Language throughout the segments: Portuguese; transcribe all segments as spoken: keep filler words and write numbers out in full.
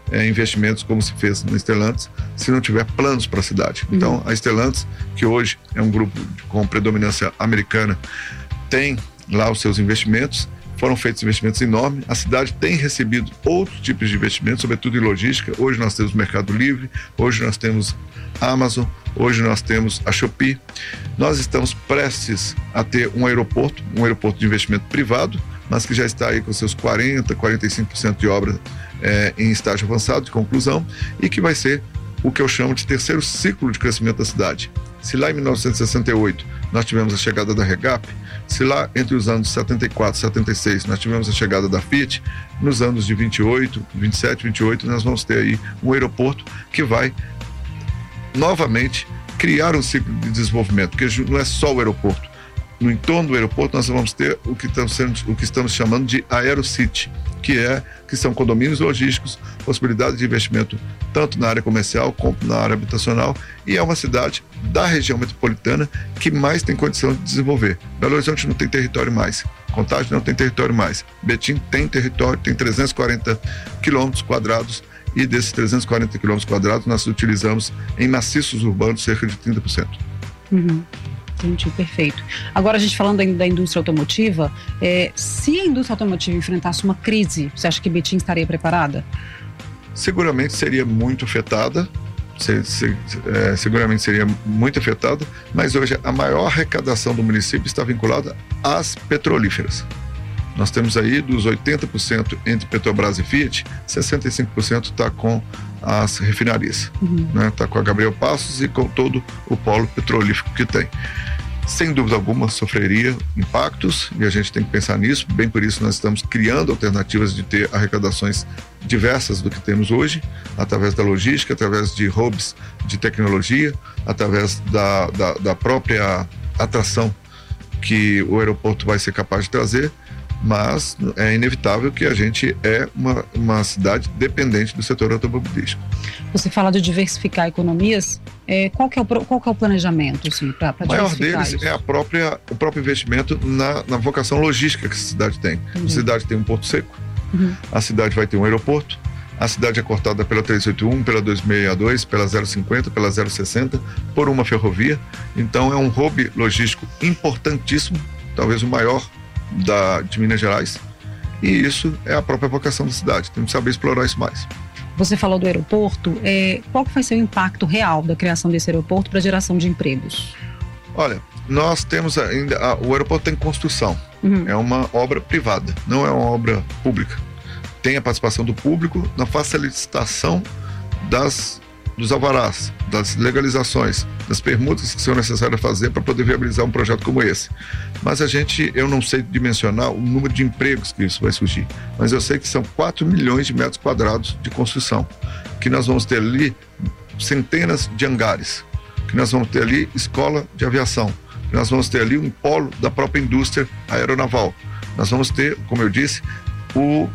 é, investimentos como se fez na Stellantis, se não tiver planos para a cidade. Uhum. Então, a Stellantis, que hoje é um grupo com predominância americana, tem lá os seus investimentos, foram feitos investimentos enormes, a cidade tem recebido outros tipos de investimentos, sobretudo em logística. Hoje nós temos Mercado Livre, hoje nós temos Amazon, hoje nós temos a Shopee. Nós estamos prestes a ter um aeroporto, um aeroporto de investimento privado, mas que já está aí com seus quarenta, quarenta e cinco por cento de obra é, em estágio avançado de conclusão, e que vai ser o que eu chamo de terceiro ciclo de crescimento da cidade. Se lá em mil novecentos e sessenta e oito nós tivemos a chegada da Regap, se lá entre os anos setenta e quatro e setenta e seis nós tivemos a chegada da Fiat, nos anos de vinte e oito, vinte e sete, vinte e oito nós vamos ter aí um aeroporto que vai novamente criar um ciclo de desenvolvimento, porque não é só o aeroporto. No entorno do aeroporto nós vamos ter o que estamos, sendo, o que estamos chamando de AeroCity, que, é, que são condomínios logísticos, possibilidade de investimento tanto na área comercial como na área habitacional, e é uma cidade da região metropolitana que mais tem condição de desenvolver. Belo Horizonte não tem território mais, Contagem não tem território mais, Betim tem território, tem trezentos e quarenta quilômetros quadrados, e desses trezentos e quarenta quilômetros quadrados nós utilizamos em maciços urbanos cerca de trinta por cento. Uhum. Entendi, perfeito. Agora, a gente falando da, da indústria automotiva, é, se a indústria automotiva enfrentasse uma crise, você acha que Betim estaria preparada? Seguramente seria muito afetada, se, se, é, seguramente seria muito afetada, mas hoje a maior arrecadação do município está vinculada às petrolíferas. Nós temos aí dos oitenta por cento entre Petrobras e Fiat, sessenta e cinco por cento está com as refinarias, uhum. né? Está com a Gabriel Passos e com todo o polo petrolífero que tem. Sem dúvida alguma sofreria impactos, e a gente tem que pensar nisso, bem por isso nós estamos criando alternativas de ter arrecadações diversas do que temos hoje, através da logística, através de hubs de tecnologia, através da, da, da própria atração que o aeroporto vai ser capaz de trazer, mas é inevitável que a gente é uma, uma cidade dependente do setor automobilístico. Você fala de diversificar economias, é, qual, que é o, qual que é o planejamento assim, para diversificar? O maior deles isso? é a própria, o próprio investimento na, na vocação logística que a cidade tem. Uhum. A cidade tem um porto seco, uhum. a cidade vai ter um aeroporto, a cidade é cortada pela trezentos e oitenta e um, pela duzentos e sessenta e dois, pela zero cinquenta, pela zero sessenta, por uma ferrovia, então é um hub logístico importantíssimo, talvez o maior Da, de Minas Gerais, e isso é a própria vocação da cidade, temos que saber explorar isso mais. Você falou do aeroporto, é, qual que vai ser o impacto real da criação desse aeroporto para a geração de empregos? Olha, nós temos ainda, a, o aeroporto tem construção, uhum. é uma obra privada, não é uma obra pública, tem a participação do público na facilitação das dos alvarás, das legalizações, das permutas que são necessárias fazer para poder viabilizar um projeto como esse. Mas a gente, eu não sei dimensionar o número de empregos que isso vai surgir, mas eu sei que são quatro milhões de metros quadrados de construção, que nós vamos ter ali centenas de hangares, que nós vamos ter ali escola de aviação, que nós vamos ter ali um polo da própria indústria aeronaval. Nós vamos ter, como eu disse, o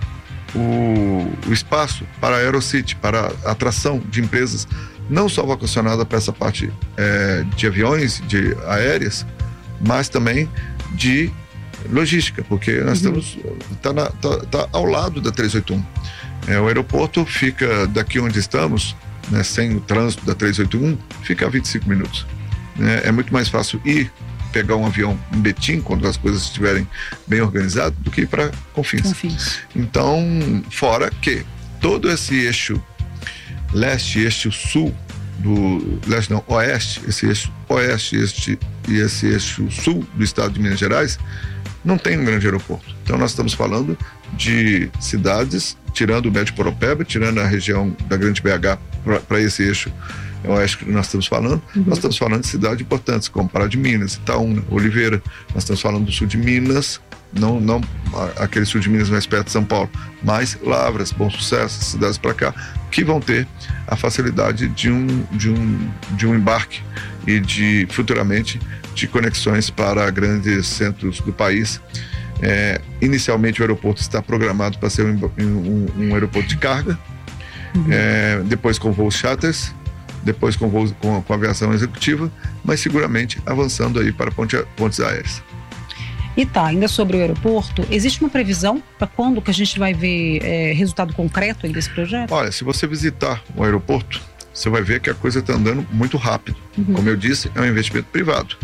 O, o espaço para a AeroCity, para a atração de empresas, não só vocacionada para essa parte é, de aviões, de aéreas, mas também de logística, porque nós uhum. estamos, está tá, tá ao lado da trezentos e oitenta e um. É, o aeroporto fica daqui onde estamos, né, sem o trânsito da trezentos e oitenta e um, fica a vinte e cinco minutos. Né? É muito mais fácil ir pegar um avião em Betim, quando as coisas estiverem bem organizadas, do que ir para Confins. Confins. Então, fora que todo esse eixo leste, eixo sul, do leste não, oeste, esse eixo oeste este, e esse eixo sul do estado de Minas Gerais, não tem um grande aeroporto. Então nós estamos falando de cidades, tirando o Médio Poropeba, tirando a região da Grande B H para esse eixo eu acho que nós estamos falando, uhum. nós estamos falando de cidades importantes, como Pará de Minas, Itaúna, Oliveira, nós estamos falando do sul de Minas, não, não aquele sul de Minas mais perto de São Paulo, mas Lavras, Bom Sucesso, cidades para cá, que vão ter a facilidade de um, de um, de um embarque e de, futuramente, de conexões para grandes centros do país. É, inicialmente o aeroporto está programado para ser um, um, um aeroporto de carga, uhum. é, depois com voos charters, depois com, voos, com, com aviação executiva, mas seguramente avançando aí para ponte, pontes aéreas. E tá, ainda sobre o aeroporto, existe uma previsão para quando que a gente vai ver é, resultado concreto aí desse projeto? Olha, se você visitar o aeroporto, você vai ver que a coisa está andando muito rápido. Uhum. Como eu disse, é um investimento privado.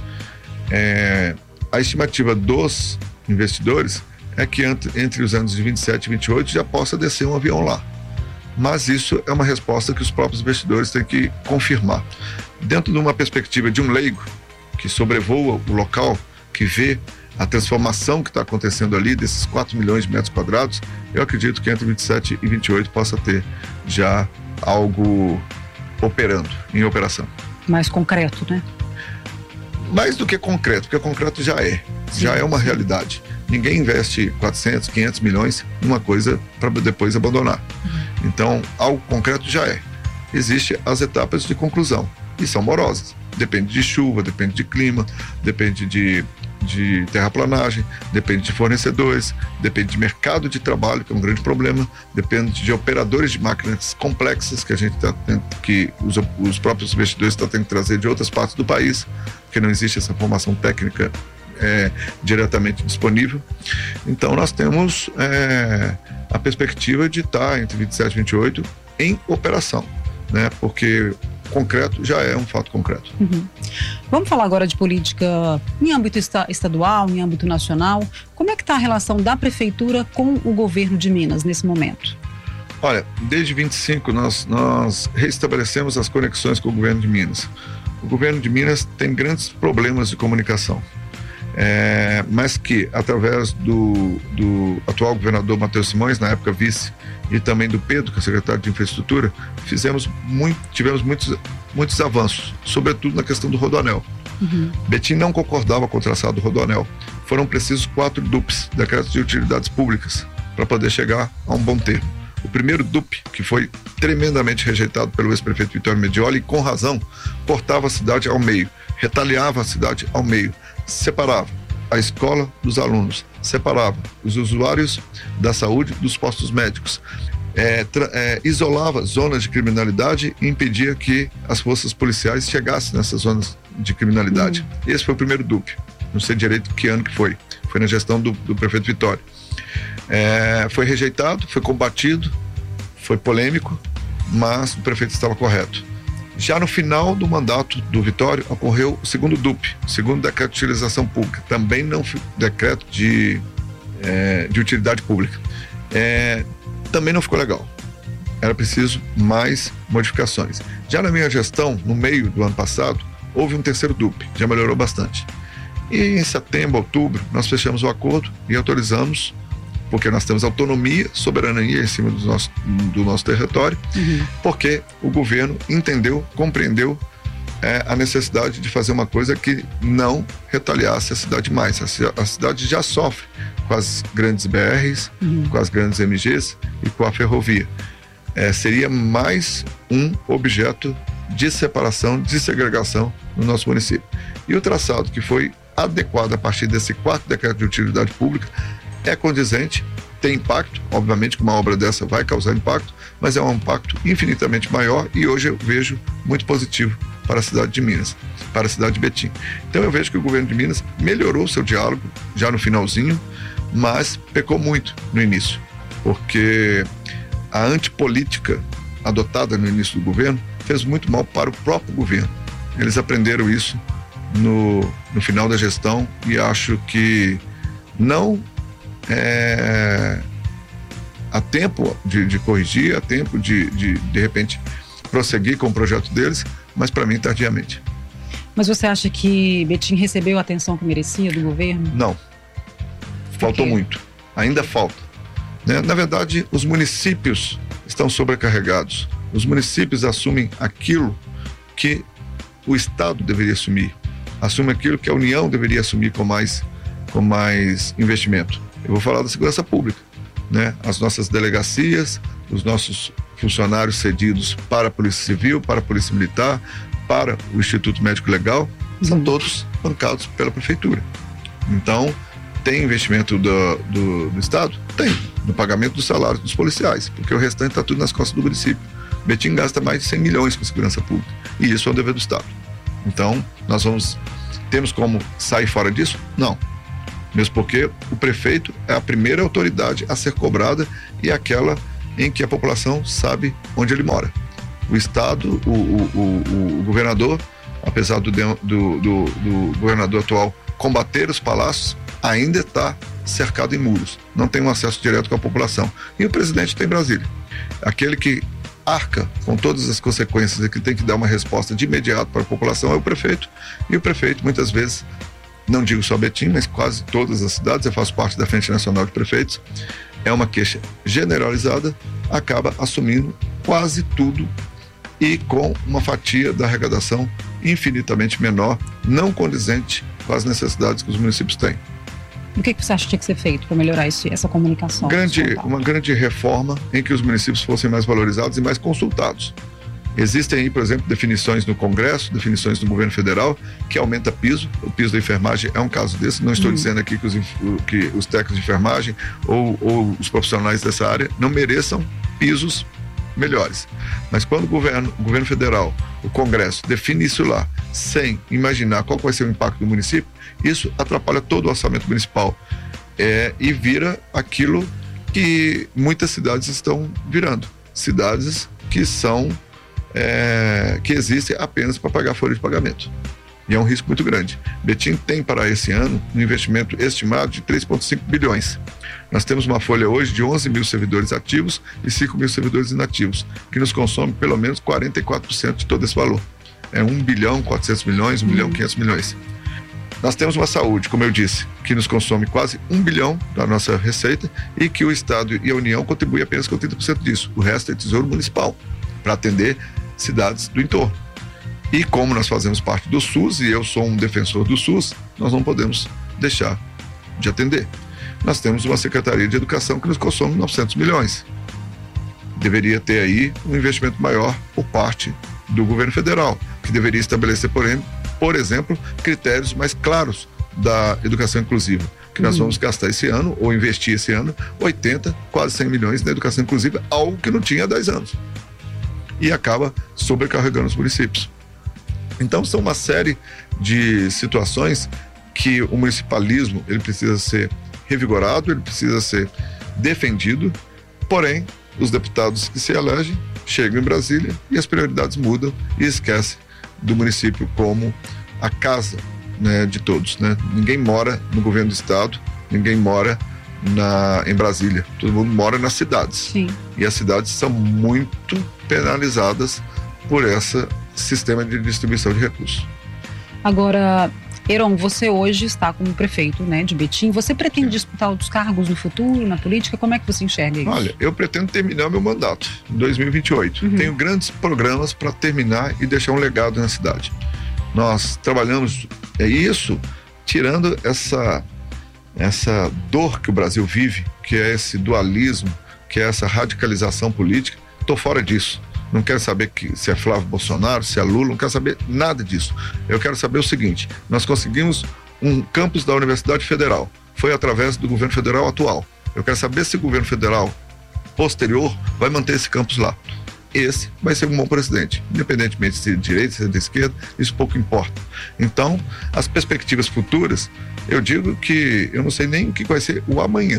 É, a estimativa dos investidores é que entre, entre os anos de vinte e sete e vinte e oito já possa descer um avião lá. Mas isso é uma resposta que os próprios investidores têm que confirmar. Dentro de uma perspectiva de um leigo que sobrevoa o local, que vê a transformação que está acontecendo ali, desses quatro milhões de metros quadrados, eu acredito que entre vinte e sete e vinte e oito possa ter já algo operando, em operação. Mais concreto, né? Mais do que concreto, porque concreto já é, sim, já é uma realidade. Ninguém investe quatrocentos, quinhentos milhões numa coisa para depois abandonar. Uhum. Então, algo concreto já é. Existem as etapas de conclusão, e são morosas. Depende de chuva, depende de clima, depende de, de terraplanagem, depende de fornecedores, depende de mercado de trabalho, que é um grande problema, depende de operadores de máquinas complexas que a gente tá tendo, que os, os próprios investidores estão tendo que trazer de outras partes do país, porque não existe essa formação técnica é, diretamente disponível. Então nós temos é, a perspectiva de estar entre vinte e sete e vinte e oito em operação, né? Porque concreto já é um fato concreto. Uhum. Vamos falar agora de política em âmbito esta- estadual, em âmbito nacional. Como é que está a relação da prefeitura com o governo de Minas nesse momento? Olha, desde vinte e cinco nós, nós restabelecemos as conexões com o governo de Minas. O governo de Minas tem grandes problemas de comunicação, é, mas que através do, do atual governador Matheus Simões, na época vice, e também do Pedro, que é secretário de infraestrutura, fizemos muito, tivemos muitos, muitos avanços, sobretudo na questão do Rodoanel. Uhum. Betim não concordava com o traçado do Rodoanel. Foram precisos quatro D U Ps, decretos de utilidades públicas, para poder chegar a um bom termo. O primeiro D U P, que foi tremendamente rejeitado pelo ex-prefeito Vitório Medioli, e com razão, cortava a cidade ao meio, retaliava a cidade ao meio, separava a escola dos alunos, separava os usuários da saúde dos postos médicos, é, tra- é, isolava zonas de criminalidade e impedia que as forças policiais chegassem nessas zonas de criminalidade. Uhum. Esse foi o primeiro D U P. Não sei direito que ano que foi. Foi na gestão do, do prefeito Vitório. É, foi rejeitado, foi combatido, foi polêmico, mas o prefeito estava correto. Já no final do mandato do Vitório, ocorreu o segundo D U P, o segundo decreto de utilização pública, também não decreto de, é, de utilidade pública. É, também não ficou legal. Era preciso mais modificações. Já na minha gestão, no meio do ano passado, houve um terceiro D U P, já melhorou bastante. E em setembro, outubro, nós fechamos o acordo e autorizamos, porque nós temos autonomia, soberania em cima do nosso, do nosso território, uhum. porque o governo entendeu, compreendeu é, a necessidade de fazer uma coisa que não retaliasse a cidade mais. A, a cidade já sofre com as grandes B Rs, uhum. com as grandes M Gs e com a ferrovia. É, seria mais um objeto de separação, de segregação no nosso município. E o traçado que foi adequado a partir desse quarto decreto de utilidade pública é condizente, tem impacto, obviamente que uma obra dessa vai causar impacto, mas é um impacto infinitamente maior e hoje eu vejo muito positivo para a cidade de Minas, para a cidade de Betim. Então eu vejo que o governo de Minas melhorou o seu diálogo já no finalzinho, mas pecou muito no início, porque a antipolítica adotada no início do governo fez muito mal para o próprio governo. Eles aprenderam isso no, no final da gestão e acho que não É, há tempo de, de corrigir, há tempo de, de, de repente, prosseguir com o projeto deles, mas para mim tardiamente. Mas você acha que Betim recebeu a atenção que merecia do governo? Não, faltou muito, ainda falta, né? Na verdade, os municípios estão sobrecarregados, os municípios assumem aquilo que o Estado deveria assumir, assume aquilo que a União deveria assumir com mais, com mais investimento. Eu vou falar da segurança pública, né? As nossas delegacias, os nossos funcionários cedidos para a Polícia Civil, para a Polícia Militar, para o Instituto Médico Legal, são uhum. todos bancados pela Prefeitura. Então, tem investimento do, do, do Estado? Tem, no pagamento dos salários dos policiais, porque o restante está tudo nas costas do município. Betim gasta mais de cem milhões com segurança pública, e isso é um dever do Estado. Então, nós vamos, temos como sair fora disso? Não. mesmo porque o prefeito é a primeira autoridade a ser cobrada e aquela em que a população sabe onde ele mora. O Estado, o, o, o, o governador, apesar do, do, do, do governador atual combater os palácios, ainda está cercado em muros, não tem um acesso direto com a população. E o presidente tem Brasília. Aquele que arca com todas as consequências e que tem que dar uma resposta de imediato para a população é o prefeito. E o prefeito, muitas vezes, não digo só Betim, mas quase todas as cidades, eu faço parte da Frente Nacional de Prefeitos, é uma queixa generalizada, acaba assumindo quase tudo e com uma fatia da arrecadação infinitamente menor, não condizente com as necessidades que os municípios têm. O que, que você acha que tinha que ser feito para melhorar esse, essa comunicação? Grande, uma grande reforma em que os municípios fossem mais valorizados e mais consultados. Existem aí, por exemplo, definições no Congresso, definições no governo federal, que aumenta piso. O piso da enfermagem é um caso desse. Não estou uhum. dizendo aqui que os, que os técnicos de enfermagem ou, ou os profissionais dessa área não mereçam pisos melhores. Mas quando o governo, o governo federal, o Congresso, define isso lá, sem imaginar qual vai ser o impacto do município, isso atrapalha todo o orçamento municipal é, e vira aquilo que muitas cidades estão virando. Cidades que são É, que existe apenas para pagar folha de pagamento. E é um risco muito grande. Betim tem para esse ano um investimento estimado de três vírgula cinco bilhões. Nós temos uma folha hoje de onze mil servidores ativos e cinco mil servidores inativos, que nos consome pelo menos quarenta e quatro por cento de todo esse valor. É um bilhão quatrocentos milhões, um bilhão quinhentos milhões. Nós temos uma saúde, como eu disse, que nos consome quase um bilhão da nossa receita e que o Estado e a União contribuem apenas com trinta por cento disso. O resto é tesouro municipal, para atender cidades do entorno. E como nós fazemos parte do SUS, e eu sou um defensor do SUS, nós não podemos deixar de atender. Nós temos uma Secretaria de Educação que nos consome novecentos milhões. Deveria ter aí um investimento maior por parte do governo federal, que deveria estabelecer, porém, por exemplo, critérios mais claros da educação inclusiva, que nós vamos gastar esse ano, ou investir esse ano, oitenta, quase cem milhões na educação inclusiva, algo que não tinha há dez anos. E acaba sobrecarregando os municípios. Então são uma série de situações que o municipalismo ele precisa ser revigorado, ele precisa ser defendido, porém os deputados que se elegem chegam em Brasília e as prioridades mudam e esquecem do município como a casa, né, de todos, né? Ninguém mora no governo do estado, ninguém mora Na, em Brasília, todo mundo mora nas cidades. Sim. E as cidades são muito penalizadas por esse sistema de distribuição de recursos. Agora, Heron, você hoje está como prefeito, né, de Betim, você pretende Sim. disputar outros cargos no futuro, na política? Como é que você enxerga isso? Olha, eu pretendo terminar meu mandato em dois mil e vinte e oito. Uhum. Tenho grandes programas para terminar e deixar um legado na cidade. Nós trabalhamos, é isso, tirando essa essa dor que o Brasil vive, que é esse dualismo, que é essa radicalização política. Estou fora disso. Não quero saber que, se é Flávio Bolsonaro, se é Lula, não quero saber nada disso. Eu quero saber o seguinte: nós conseguimos um campus da Universidade Federal. Foi através do governo federal atual. Eu quero saber se o governo federal posterior vai manter esse campus lá. Esse vai ser um bom presidente, independentemente se é de direita, se é de esquerda, isso pouco importa. Então, as perspectivas futuras, eu digo que eu não sei nem o que vai ser o amanhã.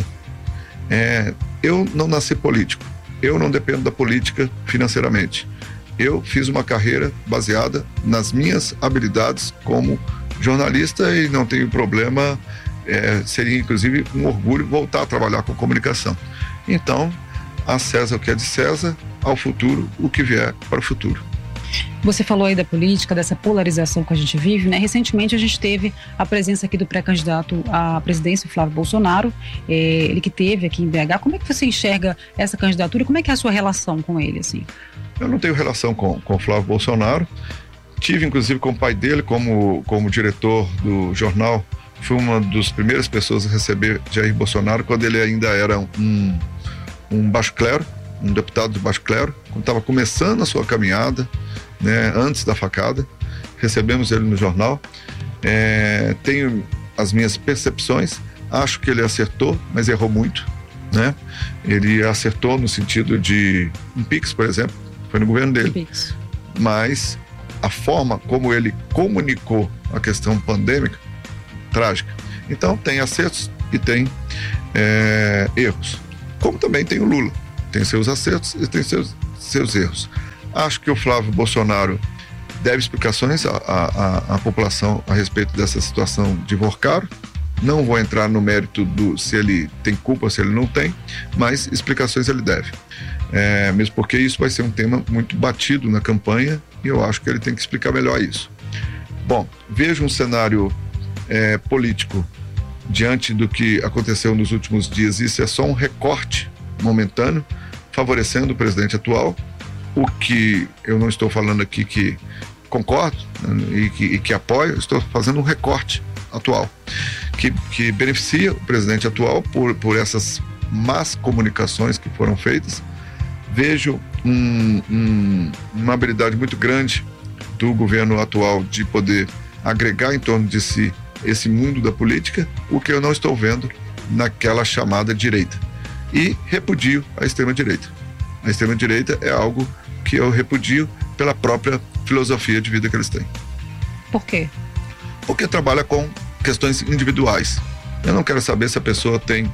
É, eu não nasci político, eu não dependo da política financeiramente. Eu fiz uma carreira baseada nas minhas habilidades como jornalista e não tenho problema, é, seria inclusive um orgulho voltar a trabalhar com comunicação. Então, a César o que é de César, ao futuro o que vier para o futuro. Você falou aí da política, dessa polarização que a gente vive, né? Recentemente a gente teve a presença aqui do pré-candidato à presidência, Flávio Bolsonaro, é, ele que teve aqui em B H. Como é que você enxerga essa candidatura? Como é que é a sua relação com ele, assim? Eu não tenho relação com o Flávio Bolsonaro. Tive, inclusive, com o pai dele como, como diretor do jornal. Fui uma das primeiras pessoas a receber Jair Bolsonaro quando ele ainda era um, um baixo clero, um deputado de baixo clero, quando estava começando a sua caminhada, né, antes da facada. Recebemos ele no jornal. É, tenho as minhas percepções, acho que ele acertou, mas errou muito, né? Ele acertou no sentido de um Pix, por exemplo, foi no governo dele. Pix. Mas a forma como ele comunicou a questão pandêmica, trágica. Então tem acertos e tem é, erros. Como também tem o Lula, tem seus acertos e tem seus, seus erros. Acho que o Flávio Bolsonaro deve explicações à, à, à população a respeito dessa situação de Vorcaro. Não vou entrar no mérito do se ele tem culpa ou se ele não tem, mas explicações ele deve. É, mesmo porque isso vai ser um tema muito batido na campanha e eu acho que ele tem que explicar melhor isso. Bom, vejo um cenário é, político diante do que aconteceu nos últimos dias. Isso é só um recorte momentâneo, favorecendo o presidente atual, o que eu não estou falando aqui que concordo, né, e, que, e que apoio, estou fazendo um recorte atual, que, que beneficia o presidente atual por, por essas más comunicações que foram feitas. Vejo um, um, uma habilidade muito grande do governo atual de poder agregar em torno de si esse mundo da política, o que eu não estou vendo naquela chamada direita. E repudio a extrema-direita. A extrema-direita é algo que eu repudio pela própria filosofia de vida que eles têm. Por quê? Porque trabalha com questões individuais. Eu não quero saber se a pessoa tem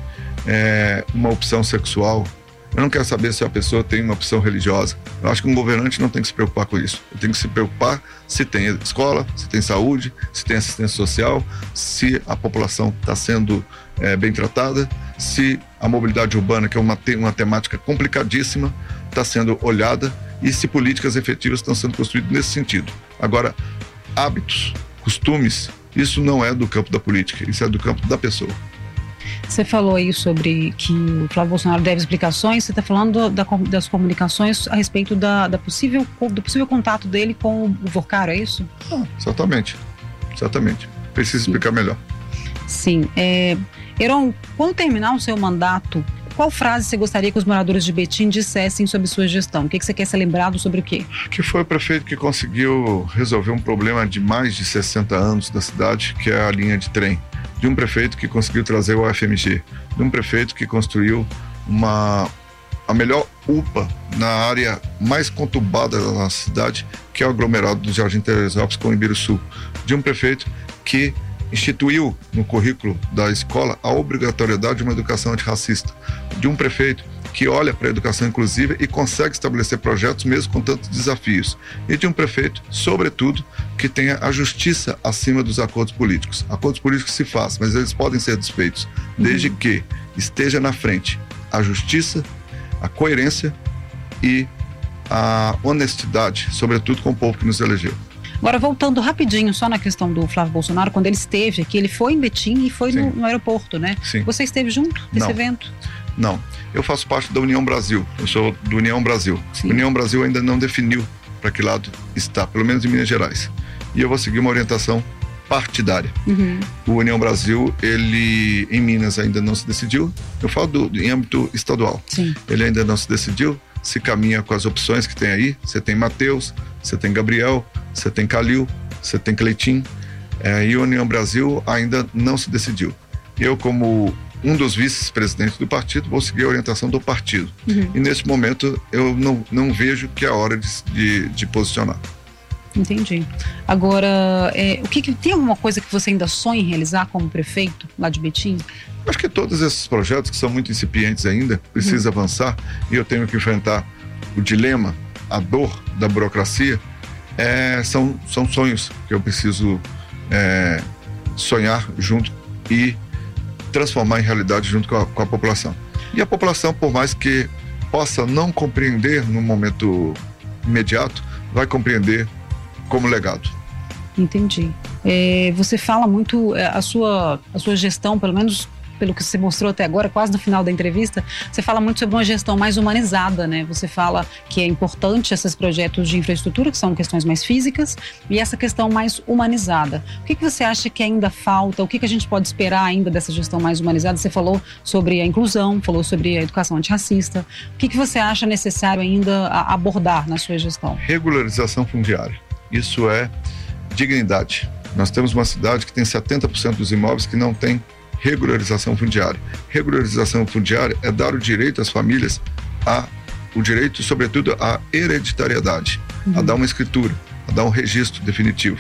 é, uma opção sexual. Eu não quero saber se a pessoa tem uma opção religiosa. Eu acho que um governante não tem que se preocupar com isso. Ele tem que se preocupar se tem escola, se tem saúde, se tem assistência social, se a população está sendo é, bem tratada, se a mobilidade urbana, que é uma, te- uma temática complicadíssima, está sendo olhada e se políticas efetivas estão sendo construídas nesse sentido. Agora, hábitos, costumes, isso não é do campo da política, isso é do campo da pessoa. Você falou aí sobre que o Flávio Bolsonaro deve explicações. Você está falando da, das comunicações a respeito da, da possível, do possível contato dele com o Vorcaro, é isso? Ah, exatamente, exatamente. Precisa explicar melhor. Sim. É, Heron, quando terminar o seu mandato, qual frase você gostaria que os moradores de Betim dissessem sobre sua gestão? O que você quer ser lembrado sobre o quê? Que foi o prefeito que conseguiu resolver um problema de mais de sessenta anos da cidade, que é a linha de trem. De um prefeito que conseguiu trazer o U F M G, de um prefeito que construiu uma, a melhor U P A na área mais conturbada da nossa cidade, que é o aglomerado do Jardim Teresópolis com o Ibiruçu, de um prefeito que instituiu no currículo da escola a obrigatoriedade de uma educação antirracista, de um prefeito que olha para a educação inclusiva e consegue estabelecer projetos mesmo com tantos desafios, e de um prefeito, sobretudo, que tenha a justiça acima dos acordos políticos. Acordos políticos se fazem, mas eles podem ser desfeitos, desde que esteja na frente a justiça, a coerência e a honestidade, sobretudo com o povo que nos elegeu. Agora, voltando rapidinho só na questão do Flávio Bolsonaro, quando ele esteve aqui, ele foi em Betim e foi no, no aeroporto, né? Sim. Você esteve junto nesse Não. evento? Não, eu faço parte da União Brasil, eu sou do União Brasil. Sim. União Brasil ainda não definiu para que lado está, pelo menos em Minas Gerais. E eu vou seguir uma orientação partidária. Uhum. O União Brasil, ele em Minas ainda não se decidiu, eu falo do, do, em âmbito estadual. Sim. Ele ainda não se decidiu, se caminha com as opções que tem aí. Você tem Matheus, você tem Gabriel, você tem Calil, você tem Cleitinho, é, e o União Brasil ainda não se decidiu. Eu, como um dos vice-presidentes do partido, vou seguir a orientação do partido. Uhum. E nesse momento eu não, não vejo que é a hora de, de, de posicionar. Entendi. Agora, é, o que, que tem alguma coisa que você ainda sonha em realizar como prefeito lá de Betim? Acho que todos esses projetos que são muito incipientes ainda, precisam uhum. avançar, e eu tenho que enfrentar o dilema, a dor da burocracia. É, são, são sonhos que eu preciso é, sonhar junto e transformar em realidade junto com a, com a população. E a população, por mais que possa não compreender no momento imediato, vai compreender como legado. Entendi. É, você fala muito, a sua, a sua gestão, pelo menos pelo que você mostrou até agora, quase no final da entrevista, você fala muito sobre uma gestão mais humanizada, né? Você fala que é importante esses projetos de infraestrutura, que são questões mais físicas, e essa questão mais humanizada. O que, que você acha que ainda falta? O que, que a gente pode esperar ainda dessa gestão mais humanizada? Você falou sobre a inclusão, falou sobre a educação antirracista. O que, que você acha necessário ainda abordar na sua gestão? Regularização fundiária. Isso é dignidade. Nós temos uma cidade que tem setenta por cento dos imóveis que não tem regularização fundiária. Regularização fundiária é dar o direito às famílias, a, o direito, sobretudo, à hereditariedade, uhum. a dar uma escritura, a dar um registro definitivo.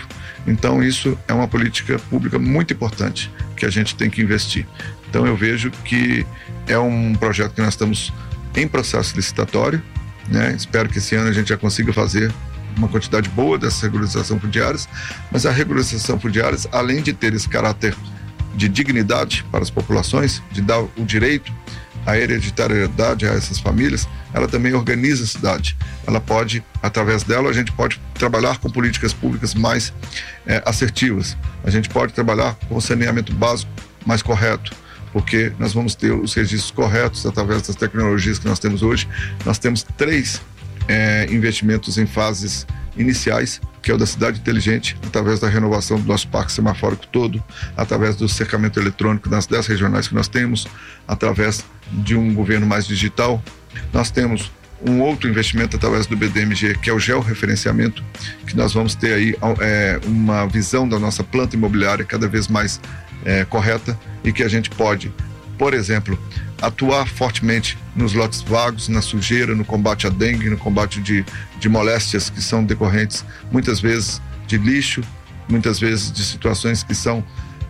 Então isso é uma política pública muito importante que a gente tem que investir. Então eu vejo que é um projeto que nós estamos em processo licitatório, né? Espero que esse ano a gente já consiga fazer uma quantidade boa dessas regularizações fundiárias, mas a regularização fundiárias, além de ter esse caráter de dignidade para as populações, de dar o direito à hereditariedade a essas famílias, ela também organiza a cidade. Ela pode, através dela, a gente pode trabalhar com políticas públicas mais é, assertivas. A gente pode trabalhar com o saneamento básico mais correto, porque nós vamos ter os registros corretos através das tecnologias que nós temos hoje. Nós temos três é, investimentos em fases iniciais, que é o da cidade inteligente, através da renovação do nosso parque semafórico todo, através do cercamento eletrônico nas dez regionais que nós temos, através de um governo mais digital. Nós temos um outro investimento através do B D M G, que é o georreferenciamento, que nós vamos ter aí é, uma visão da nossa planta imobiliária cada vez mais é, correta, e que a gente pode, por exemplo, atuar fortemente nos lotes vagos, na sujeira, no combate à dengue, no combate de, de moléstias que são decorrentes muitas vezes de lixo, muitas vezes de situações que são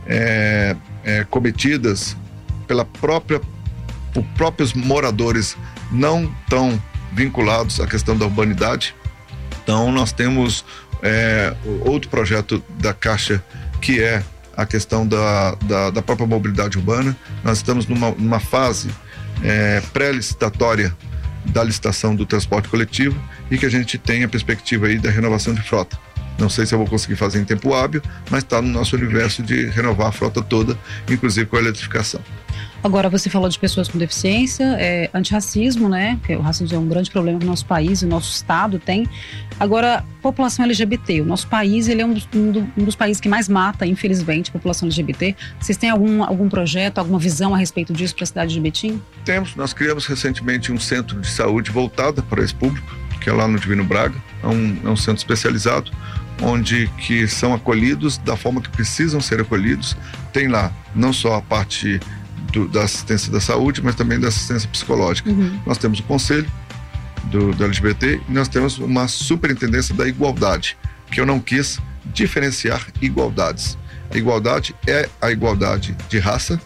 é, é, cometidas pela própria, por próprios moradores não tão vinculados à questão da urbanidade. Então nós temos é, outro projeto da Caixa, que é a questão da, da, da própria mobilidade urbana. Nós estamos numa, numa fase é, pré-licitatória da licitação do transporte coletivo, e que a gente tem a perspectiva aí da renovação de frota. Não sei se eu vou conseguir fazer em tempo hábil, mas está no nosso universo de renovar a frota toda, inclusive com a eletrificação. Agora, você falou de pessoas com deficiência, é, antirracismo, né? Que o racismo é um grande problema que o nosso país, o nosso estado tem. Agora, população L G B T. O nosso país, ele é um dos, um, do, um dos países que mais mata, infelizmente, a população L G B T. Vocês têm algum, algum projeto, alguma visão a respeito disso para a cidade de Betim? Temos. Nós criamos recentemente um centro de saúde voltado para esse público, que é lá no Divino Braga. É um, é um centro especializado, onde que são acolhidos da forma que precisam ser acolhidos. Tem lá não só a parte do, da assistência da saúde, mas também da assistência psicológica. Uhum. Nós temos o conselho do, do L G B T, e nós temos uma superintendência da igualdade, que eu não quis diferenciar igualdades. A igualdade é a igualdade de raça,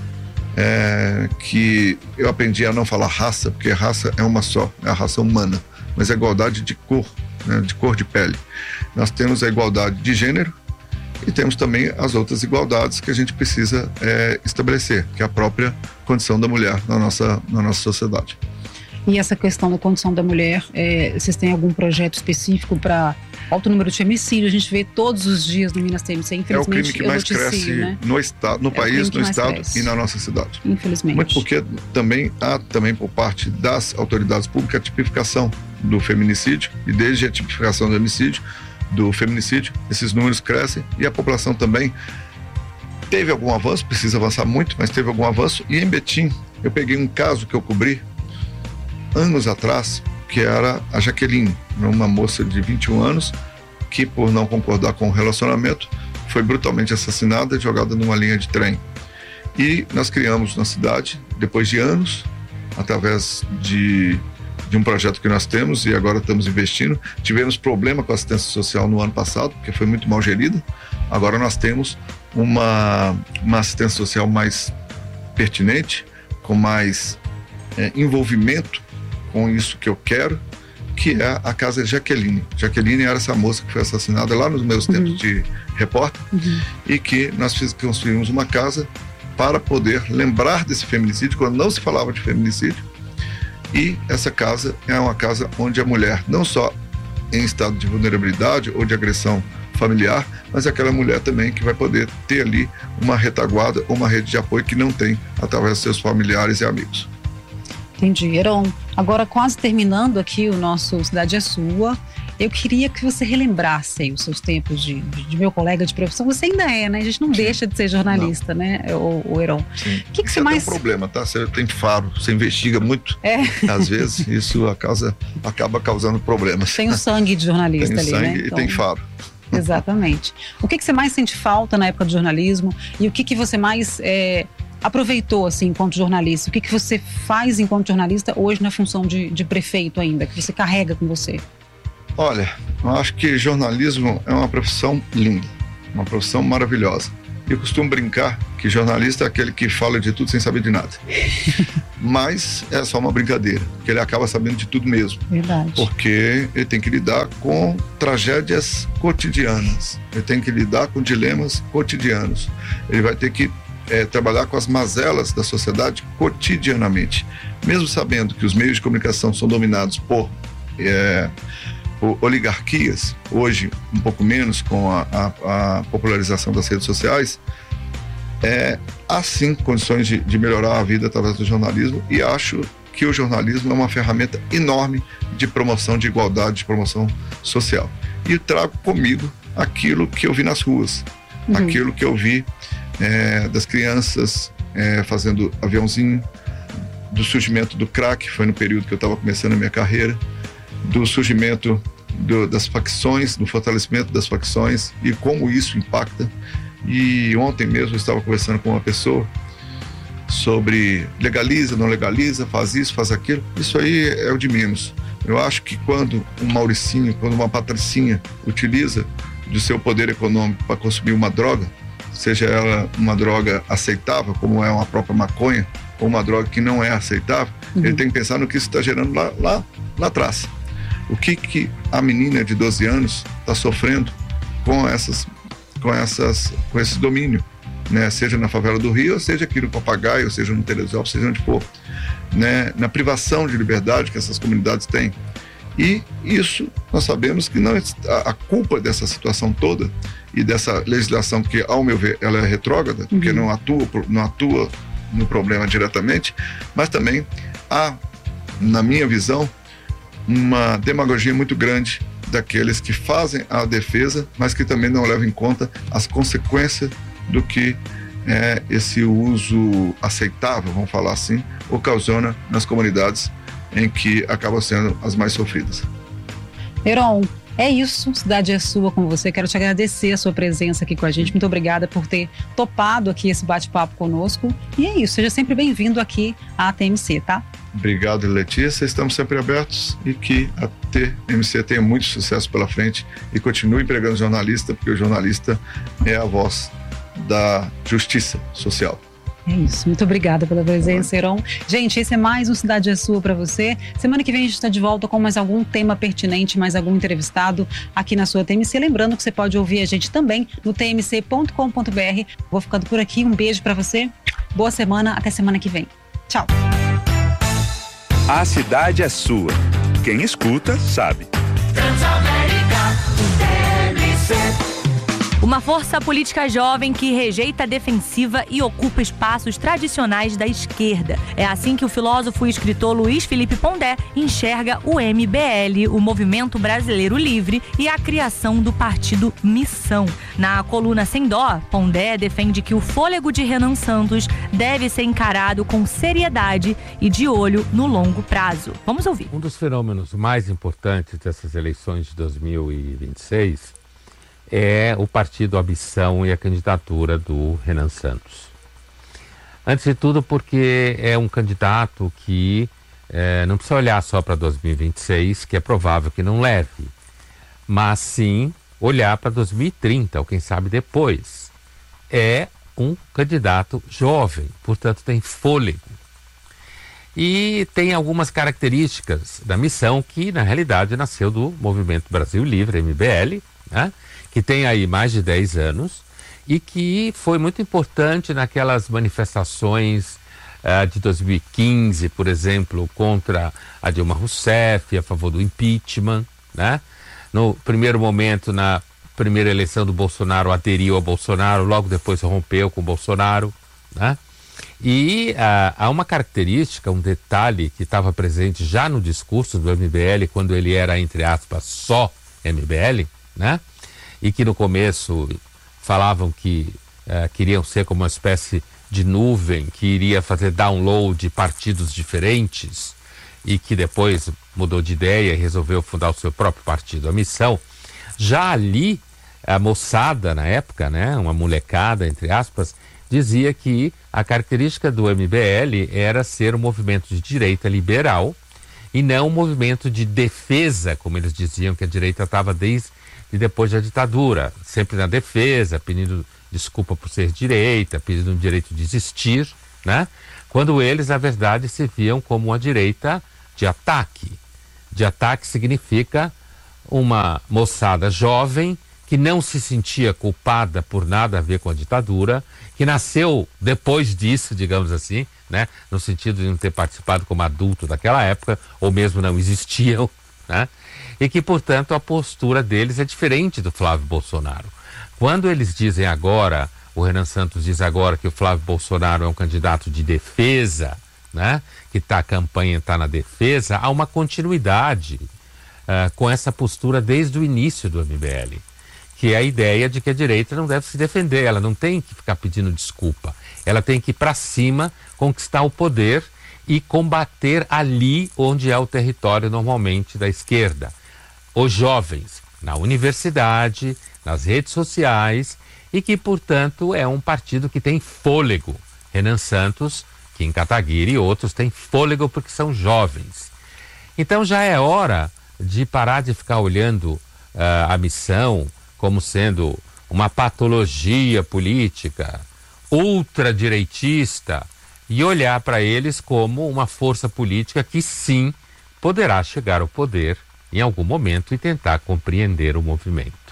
é, que eu aprendi a não falar raça, porque raça é uma só, é a raça humana, mas a igualdade de cor, né, de cor de pele. Nós temos a igualdade de gênero, e temos também as outras igualdades que a gente precisa é, estabelecer, que é a própria condição da mulher na nossa, na nossa sociedade. E essa questão da condição da mulher, é, vocês têm algum projeto específico para alto número de feminicídio? A gente vê todos os dias no Minas T M C, infelizmente. É o crime que mais cresce, né? no, estado, no é país, no estado cresce. E na nossa cidade. Infelizmente. Muito porque também há, também por parte das autoridades públicas, a tipificação do feminicídio, e desde a tipificação do homicídio, do feminicídio, esses números crescem, e a população também teve algum avanço, precisa avançar muito, mas teve algum avanço. E em Betim, eu peguei um caso que eu cobri anos atrás, que era a Jaqueline, uma moça de vinte e um anos, que por não concordar com o relacionamento, foi brutalmente assassinada e jogada numa linha de trem. E nós criamos na cidade, depois de anos, através de de um projeto que nós temos e agora estamos investindo. Tivemos problema com a assistência social no ano passado, porque foi muito mal gerida. Agora nós temos uma, uma assistência social mais pertinente, com mais é, envolvimento com isso que eu quero, que é a Casa Jaqueline. Jaqueline era essa moça que foi assassinada lá nos meus uhum. tempos de repórter, uhum. e que nós construímos uma casa para poder lembrar desse feminicídio, quando não se falava de feminicídio. E essa casa é uma casa onde a mulher, não só em estado de vulnerabilidade ou de agressão familiar, mas é aquela mulher também que vai poder ter ali uma retaguarda ou uma rede de apoio que não tem através dos seus familiares e amigos. Entendi. Heron, agora quase terminando aqui o nosso Cidade é Sua, eu queria que você relembrasse aí os seus tempos de, de meu colega de profissão. Você ainda é, né? A gente não Sim. deixa de ser jornalista, não. né, o, o Heron? Sim. Que que você mais... tem um problema, tá? Você tem faro, você investiga muito. É. Às vezes isso a causa, acaba causando problemas. Tem o sangue de jornalista tem ali, sangue né? E então... tem faro. Exatamente. O que, que você mais sente falta na época do jornalismo e o que, que você mais é, aproveitou assim, enquanto jornalista? O que, que você faz enquanto jornalista hoje na função de, de prefeito ainda, que você carrega com você? Olha, eu acho que jornalismo é uma profissão linda. uma profissão maravilhosa. Eu costumo brincar que jornalista é aquele que fala de tudo sem saber de nada. Mas é só uma brincadeira, porque ele acaba sabendo de tudo mesmo. Verdade. Porque ele tem que lidar com tragédias cotidianas, ele tem que lidar com dilemas cotidianos, ele vai ter que é, trabalhar com as mazelas da sociedade cotidianamente. Mesmo sabendo que os meios de comunicação são dominados por... É, oligarquias, hoje um pouco menos com a, a, a popularização das redes sociais, é, há sim condições de, de melhorar a vida através do jornalismo, e acho que o jornalismo é uma ferramenta enorme de promoção de igualdade, de promoção social. E trago comigo aquilo que eu vi nas ruas, uhum. aquilo que eu vi é, das crianças é, fazendo aviãozinho, do surgimento do crack, foi no período que eu estava começando a minha carreira, do surgimento do, das facções, do fortalecimento das facções e como isso impacta. E ontem mesmo eu estava conversando com uma pessoa sobre legaliza, não legaliza, faz isso, faz aquilo. Isso aí é o de menos. Eu acho que quando um Mauricinho, quando uma Patricinha utiliza do seu poder econômico para consumir uma droga, seja ela uma droga aceitável, como é uma própria maconha, ou uma droga que não é aceitável, uhum. ele tem que pensar no que isso está gerando lá, lá, lá atrás. O que, que a menina de doze anos está sofrendo com, essas, com, essas, com esse domínio, né? Seja na favela do Rio, ou seja aqui no Papagaio, ou seja no Teresópolis, seja onde for, né? Na privação de liberdade que essas comunidades têm. E isso nós sabemos que não é a, a culpa dessa situação toda e dessa legislação que, ao meu ver, ela é retrógrada, uhum. porque não atua, não atua no problema diretamente, mas também há, na minha visão, uma demagogia muito grande daqueles que fazem a defesa, mas que também não levam em conta as consequências do que é, esse uso aceitável, vamos falar assim, ocasiona nas comunidades em que acabam sendo as mais sofridas. Heron, é isso, Cidade é Sua com você. Quero te agradecer a sua presença aqui com a gente. Muito obrigada por ter topado aqui esse bate-papo conosco. E é isso, seja sempre bem-vindo aqui à T M C, tá? Obrigado, Letícia. Estamos sempre abertos e que a T M C tenha muito sucesso pela frente e continue empregando jornalista, porque o jornalista é a voz da justiça social. É isso, muito obrigada pela presença, Heron. Gente, esse é mais um Cidade é Sua para você. Semana que vem a gente está de volta com mais algum tema pertinente, mais algum entrevistado aqui na sua T M C. Lembrando que você pode ouvir a gente também no t m c ponto com ponto b r. Vou ficando por aqui, um beijo para você. Boa semana, até semana que vem. Tchau. A cidade é sua. Quem escuta, sabe. Transamérica, T M C. Uma força política jovem que rejeita a defensiva e ocupa espaços tradicionais da esquerda. É assim que o filósofo e escritor Luiz Felipe Pondé enxerga o M B L, o Movimento Brasileiro Livre, e a criação do partido Missão. Na coluna Sem Dó, Pondé defende que o fôlego de Renan Santos deve ser encarado com seriedade e de olho no longo prazo. Vamos ouvir. Um dos fenômenos mais importantes dessas eleições de dois mil e vinte e seis é o partido Missão e a candidatura do Renan Santos. Antes de tudo porque é um candidato que é, não precisa olhar só para dois mil e vinte e seis, que é provável que não leve, mas sim olhar para dois mil e trinta, ou quem sabe depois. É um candidato jovem, portanto tem fôlego. E tem algumas características da Missão que, na realidade, nasceu do Movimento Brasil Livre, M B L, né? Que tem aí mais de dez anos e que foi muito importante naquelas manifestações uh, de dois mil e quinze, por exemplo, contra a Dilma Rousseff, a favor do impeachment, né? No primeiro momento, na primeira eleição do Bolsonaro, aderiu ao Bolsonaro, logo depois rompeu com o Bolsonaro, né? E uh, há uma característica, um detalhe que estava presente já no discurso do M B L, quando ele era, entre aspas, só M B L, né? E que no começo falavam que uh, queriam ser como uma espécie de nuvem que iria fazer download de partidos diferentes e que depois mudou de ideia e resolveu fundar o seu próprio partido, a Missão. Já ali, a moçada na época, né, uma molecada, entre aspas, dizia que a característica do M B L era ser um movimento de direita liberal e não um movimento de defesa, como eles diziam que a direita estava desde depois da ditadura, sempre na defesa, pedindo desculpa por ser direita, pedindo o direito de existir, né? Quando eles, na verdade, se viam como uma direita de ataque. De ataque significa uma moçada jovem que não se sentia culpada por nada a ver com a ditadura, que nasceu depois disso, digamos assim, né? No sentido de não ter participado como adulto daquela época, ou mesmo não existiam, né? E que, portanto, a postura deles é diferente do Flávio Bolsonaro. Quando eles dizem agora, o Renan Santos diz agora que o Flávio Bolsonaro é um candidato de defesa, né? Que tá, a campanha está na defesa, há uma continuidade uh, com essa postura desde o início do M B L, que é a ideia de que a direita não deve se defender, ela não tem que ficar pedindo desculpa, ela tem que ir para cima, conquistar o poder e combater ali onde é o território normalmente da esquerda. Os jovens, na universidade, nas redes sociais, e que, portanto, é um partido que tem fôlego. Renan Santos, Kim Kataguiri e outros têm fôlego porque são jovens. Então já é hora de parar de ficar olhando uh, a missão como sendo uma patologia política, ultradireitista, e olhar para eles como uma força política que sim poderá chegar ao poder em algum momento e tentar compreender o movimento.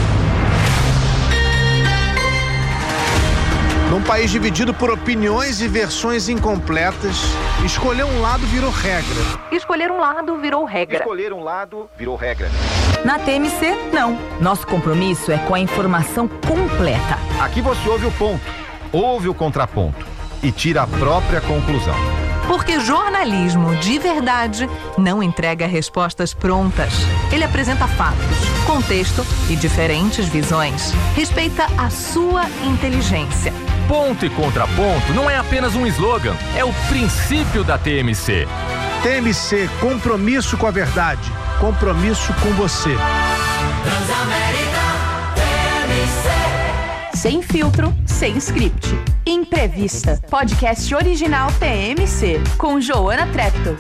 Num país dividido por opiniões e versões incompletas, escolher um lado virou regra. Escolher um lado virou regra. Escolher um lado virou regra. Na T M C, não. Nosso compromisso é com a informação completa. Aqui você ouve o ponto, ouve o contraponto e tira a própria conclusão. Porque jornalismo de verdade não entrega respostas prontas. Ele apresenta fatos, contexto e diferentes visões. Respeita a sua inteligência. Ponto e contraponto não é apenas um slogan, é o princípio da T M C. T M C, compromisso com a verdade, compromisso com você. Transamérica, T M C. Sem filtro, sem script. Imprevista, podcast original T M C, com Joana Treptow.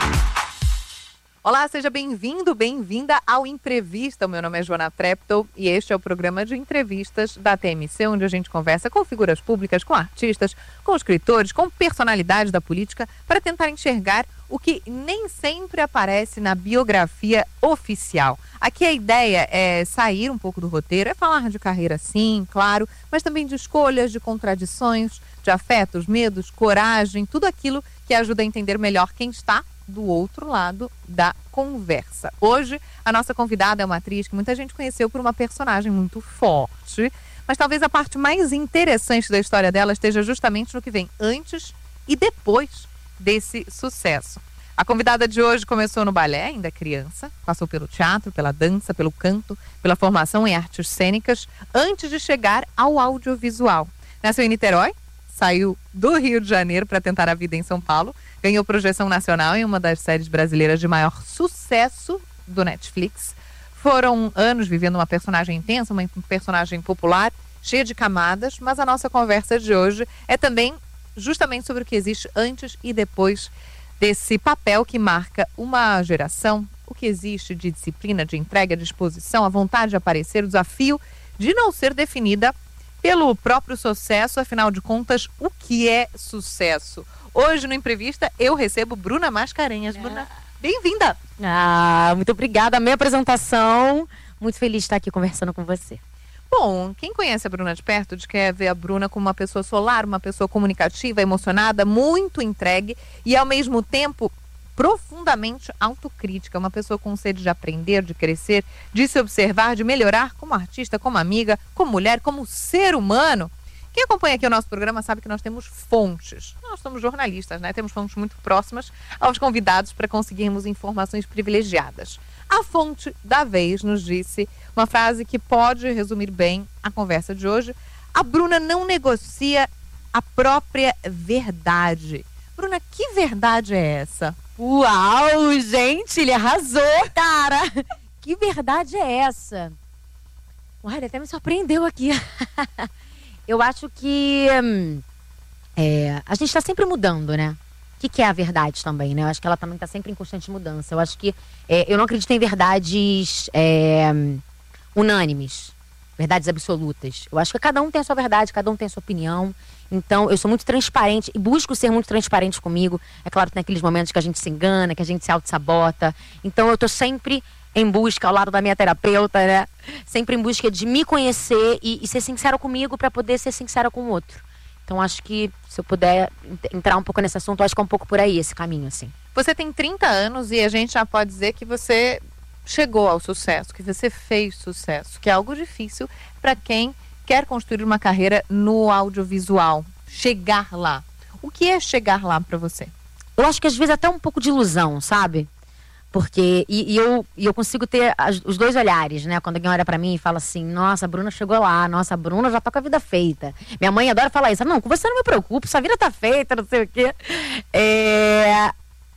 Olá, seja bem-vindo, bem-vinda ao Imprevista. O meu nome é Joana Treptow e este é o programa de entrevistas da T M C, onde a gente conversa com figuras públicas, com artistas, com escritores, com personalidades da política, para tentar enxergar o que nem sempre aparece na biografia oficial. Aqui a ideia é sair um pouco do roteiro, é falar de carreira sim, claro, mas também de escolhas, de contradições, de afetos, medos, coragem, tudo aquilo que ajuda a entender melhor quem está do outro lado da conversa. Hoje, a nossa convidada é uma atriz que muita gente conheceu por uma personagem muito forte, mas talvez a parte mais interessante da história dela esteja justamente no que vem antes e depois desse sucesso. A convidada de hoje começou no balé, ainda criança, passou pelo teatro, pela dança, pelo canto, pela formação em artes cênicas, antes de chegar ao audiovisual. Nasceu em Niterói, saiu do Rio de Janeiro para tentar a vida em São Paulo, ganhou projeção nacional em uma das séries brasileiras de maior sucesso do Netflix. Foram anos vivendo uma personagem intensa, uma personagem popular, cheia de camadas, mas a nossa conversa de hoje é também justamente sobre o que existe antes e depois desse papel que marca uma geração, o que existe de disciplina, de entrega, de disposição, a vontade de aparecer, o desafio de não ser definida pelo próprio sucesso, afinal de contas, o que é sucesso? Hoje no Imprevista eu recebo Bruna Mascarenhas. É. Bruna, bem-vinda! Ah, muito obrigada, a minha apresentação, muito feliz de estar aqui conversando com você. Bom, quem conhece a Bruna de perto quer ver a Bruna como uma pessoa solar, uma pessoa comunicativa, emocionada, muito entregue e ao mesmo tempo profundamente autocrítica, uma pessoa com sede de aprender, de crescer, de se observar, de melhorar como artista, como amiga, como mulher, como ser humano. Quem acompanha aqui o nosso programa sabe que nós temos fontes. Nós somos jornalistas, né? Temos fontes muito próximas aos convidados para conseguirmos informações privilegiadas. A fonte da vez nos disse uma frase que pode resumir bem a conversa de hoje. A Bruna não negocia a própria verdade. Bruna, que verdade é essa? Uau, gente, ele arrasou, cara! Que verdade é essa? Uai, ele até me surpreendeu aqui. Eu acho que hum, é, a gente está sempre mudando, né? que, que é a verdade também, né? Eu acho que ela também está sempre em constante mudança. Eu acho que é, eu não acredito em verdades é, unânimes, verdades absolutas. Eu acho que cada um tem a sua verdade, cada um tem a sua opinião. Então, eu sou muito transparente e busco ser muito transparente comigo. É claro que tem aqueles momentos que a gente se engana, que a gente se auto-sabota. Então, eu tô sempre em busca, ao lado da minha terapeuta, né? Sempre em busca de me conhecer e, e ser sincera comigo para poder ser sincera com o outro. Então, acho que se eu puder entrar um pouco nesse assunto, acho que é um pouco por aí esse caminho, assim. Você tem trinta anos e a gente já pode dizer que você chegou ao sucesso, que você fez sucesso, que é algo difícil para quem quer construir uma carreira no audiovisual. Chegar lá. O que é chegar lá para você? Eu acho que às vezes é até um pouco de ilusão, sabe? Porque, e, e, eu, e eu consigo ter as, os dois olhares, né? Quando alguém olha pra mim e fala assim, nossa, a Bruna chegou lá, nossa, a Bruna já tá com a vida feita. Minha mãe adora falar isso, não, com você não me preocupe, sua vida tá feita, não sei o quê. É,